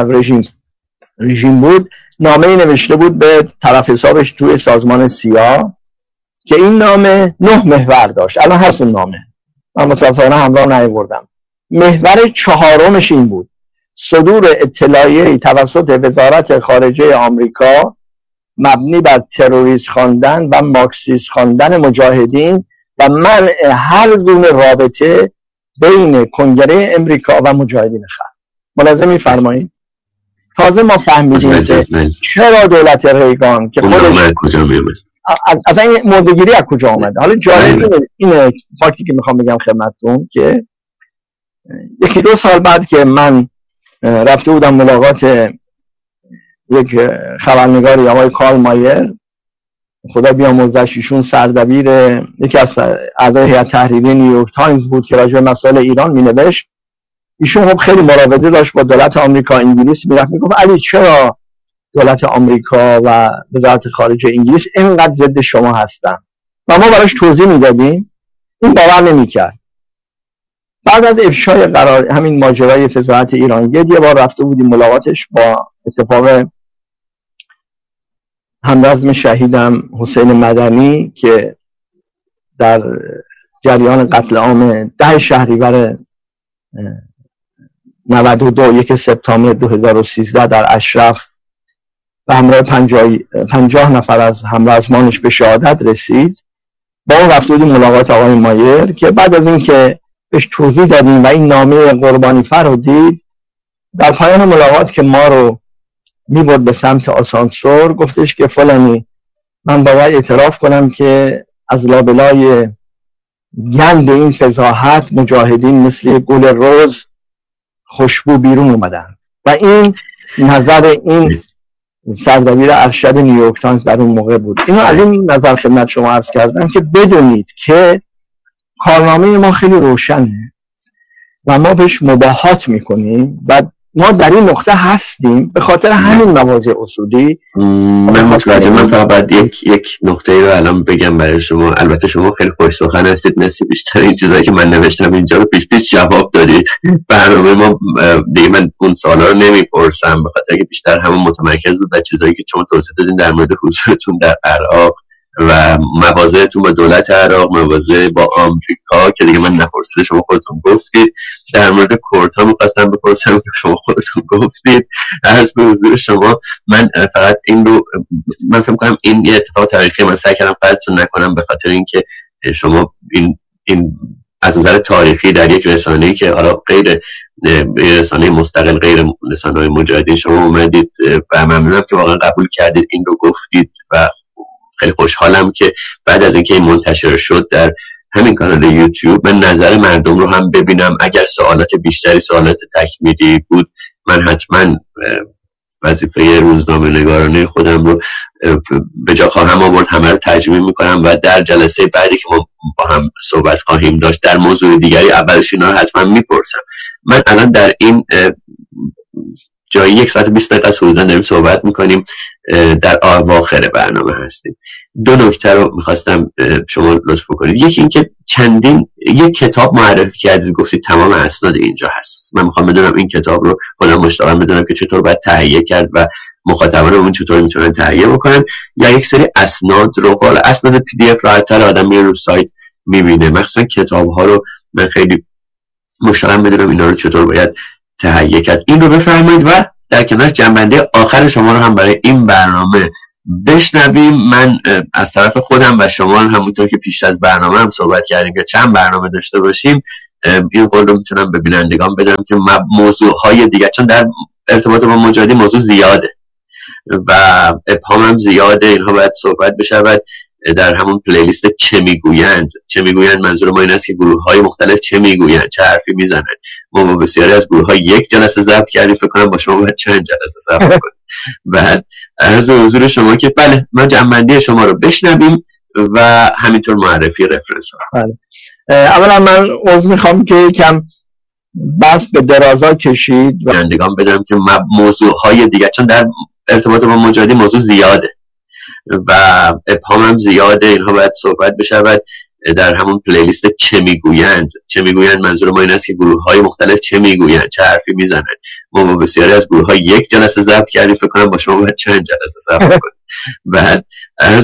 Speaker 1: رژیم بود، نامه‌ای نوشته بود به طرف حسابش توی سازمان سیا که این نامه 9 محور داشت. الان هست اون نامه، من متأسفانه همراه نیاوردم. محور 4مش این بود: صدور اطلاعیه‌ای توسط وزارت خارجه آمریکا مبنی بر تروریست خواندن و مارکسیست خواندن مجاهدین و منع هر گونه رابطه بین کنگره امریکا و مجاهدین خلق. ملاحظه می‌فرمایید؟ تازه ما فهمیدیم که چرا دولت ریگان که خودش
Speaker 2: کجا میومد،
Speaker 1: اصلا این موضوعگیری از کجا آمده. حالا جالب اینه فاکتی که میخوام بگم خدمتتون که 1-2 سال بعد که من رفته بودم ملاقات یک خبرنگاری آقای کارل مایر، خدا بیامرزش، ایشون سردبیر یکی از اعضای هیئت تحریریه نیویورک تایمز بود که راجع به مسائل ایران مینوشت. ایشون خب خیلی مراوده داشت با دولت آمریکا. انگلیس میرفت میگفت علی چرا دولت آمریکا و وزارت خارجه انگلیس اینقدر ضد شما هستن؟ و ما براش توضیح میدادیم، این باور نمیکرد. بعد از افشای قرار همین ماجرای فضاحت ایران یه بار رفته بودیم ملاقاتش با اتفاق همرزم شهیدم حسین مدنی که در جریان قتل عام 10 شهریور 92 1 سپتامبر 2013 در اشرف به همراه 50 نفر از همرزمانش به شهادت رسید. با اون رفته بودیم ملاقات آقای مایر که بعد از این که بهش توضیح دادیم و این نامه قربانیفر رو دید، در پایان ملاقات که ما رو میبرد به سمت آسانسور گفتش که فلانی من باید اعتراف کنم که از لابلای گند این فضاحت مجاهدین مثل گل روز خوشبو بیرون اومدن. و این نظر این سردبیر ارشد نیویورک تایمز در اون موقع بود. اینو از این نظر خدمت شما عرض کردم که بدونید که کارنامه ما خیلی روشنه و ما بهش مباهات میکنیم و ما در این نقطه هستیم به خاطر همین مواضع اصولی.
Speaker 2: من متوجه، من فقط باید یک نقطه رو الان بگم برای شما. البته شما خیلی خوش سخن هستید، نصف بیشتر این چیزایی که من نوشتم اینجا رو پیش جواب دادید. برنامه ما دیگه من اون سوالا رو نمیپرسم به خاطر که بیشتر همون متمرکز بود بر چیزایی که شما توضیح دادین در مورد حضورتون در عراق و مواضعتون با دولت عراق، مواضع با آمریکا که دیگه من نپرسیده شما خودتون گفتید. در مورد کردها می‌خواستم بپرسم که شما خودتون گفتید. عرض به حضور شما من فقط این رو من فکر می‌کنم این یه اتفاق تاریخی، من سعی کردم قطعتون نکنم به خاطر اینکه شما این از نظر تاریخی در یک رسانه‌ای که حالا غیر رسانه مستقل، غیر رسانه‌های مجاهدین شما اومدید و ممنونم که واقعا قبول کردید این رو گفتید و خیلی خوشحالم که بعد از اینکه این منتشر شد در همین کانال یوتیوب من نظر مردم رو هم ببینم. اگر سوالات بیشتری، سوالات تکمیلی بود، من حتما وظیفه روزنامه نگارانه خودم رو به جا خواهم آورد، همه رو ترجمه میکنم و در جلسه بعدی که ما با هم صحبت خواهیم داشت در موضوع دیگری اولش اینا رو حتما میپرسم. من الان در این جایی 1 ساعت و 20 دقیقه از حدودا داریم صحبت میکنیم، در اواخر برنامه هستیم. 2 نکته رو میخواستم شما لطف کنید. یکی این که یک کتاب معرفی کردید، گفتید تمام اسناد اینجا هست. من میخوام بدونم این کتاب رو خودم مشتاقم بدونم که چطور باید تهیه کرد و مخاطبان اون چطور میتونن تهیه بکنن، یا یک سری اسناد رو، حالا اسناد PDF راحت‌تر آدم میره رو سایت میبینه. مخصوصا کتاب ها رو من خیلی مشتاقم بدونم اینا رو چطور باید تهیه کرد. این رو بفرمایید. و در کنار جنبندی آخر شما رو هم برای این برنامه بشنویم. من از طرف خودم و شما همونطور که پیش از برنامه هم صحبت کردیم که چند برنامه داشته باشیم، این قول رو میتونم به بینندگان بدم که موضوعهای دیگه، چون در ارتباط با مجاهدی موضوع زیاده و ابهام هم زیاده، اینها باید صحبت بشود در همون پلیلیست چه میگویند. چه میگویند منظور ما این است که گروه های مختلف چه میگویند، چه حرفی میزنند. ما با بسیاری از گروه ها یک جلسه ضبط کردیم، فکر کنم با شما باید چند جلسه ضبط کنیم. بعد از حضور شما که بله ما جنبندی شما رو بشنویم و همینطور معرفی رفرنس ها.
Speaker 1: اولا من عذر میخوام که کم بس به درازا کشید
Speaker 2: و بینندگان بدم که موضوع های دیگه، چون در ارتباط با مجاهدی موضوع زیاده و ابهام هم زیاده، اینها باید صحبت بشود در همون پلیلیست چه میگویند. چه میگویند منظور ما این است که گروه های مختلف چه میگویند، چه حرفی میزنند. ما با بسیاری از گروه ها یک جلسه ضبط کردیم، فکر کنم با شما باید چند جلسه ضبط کنیم. بعد از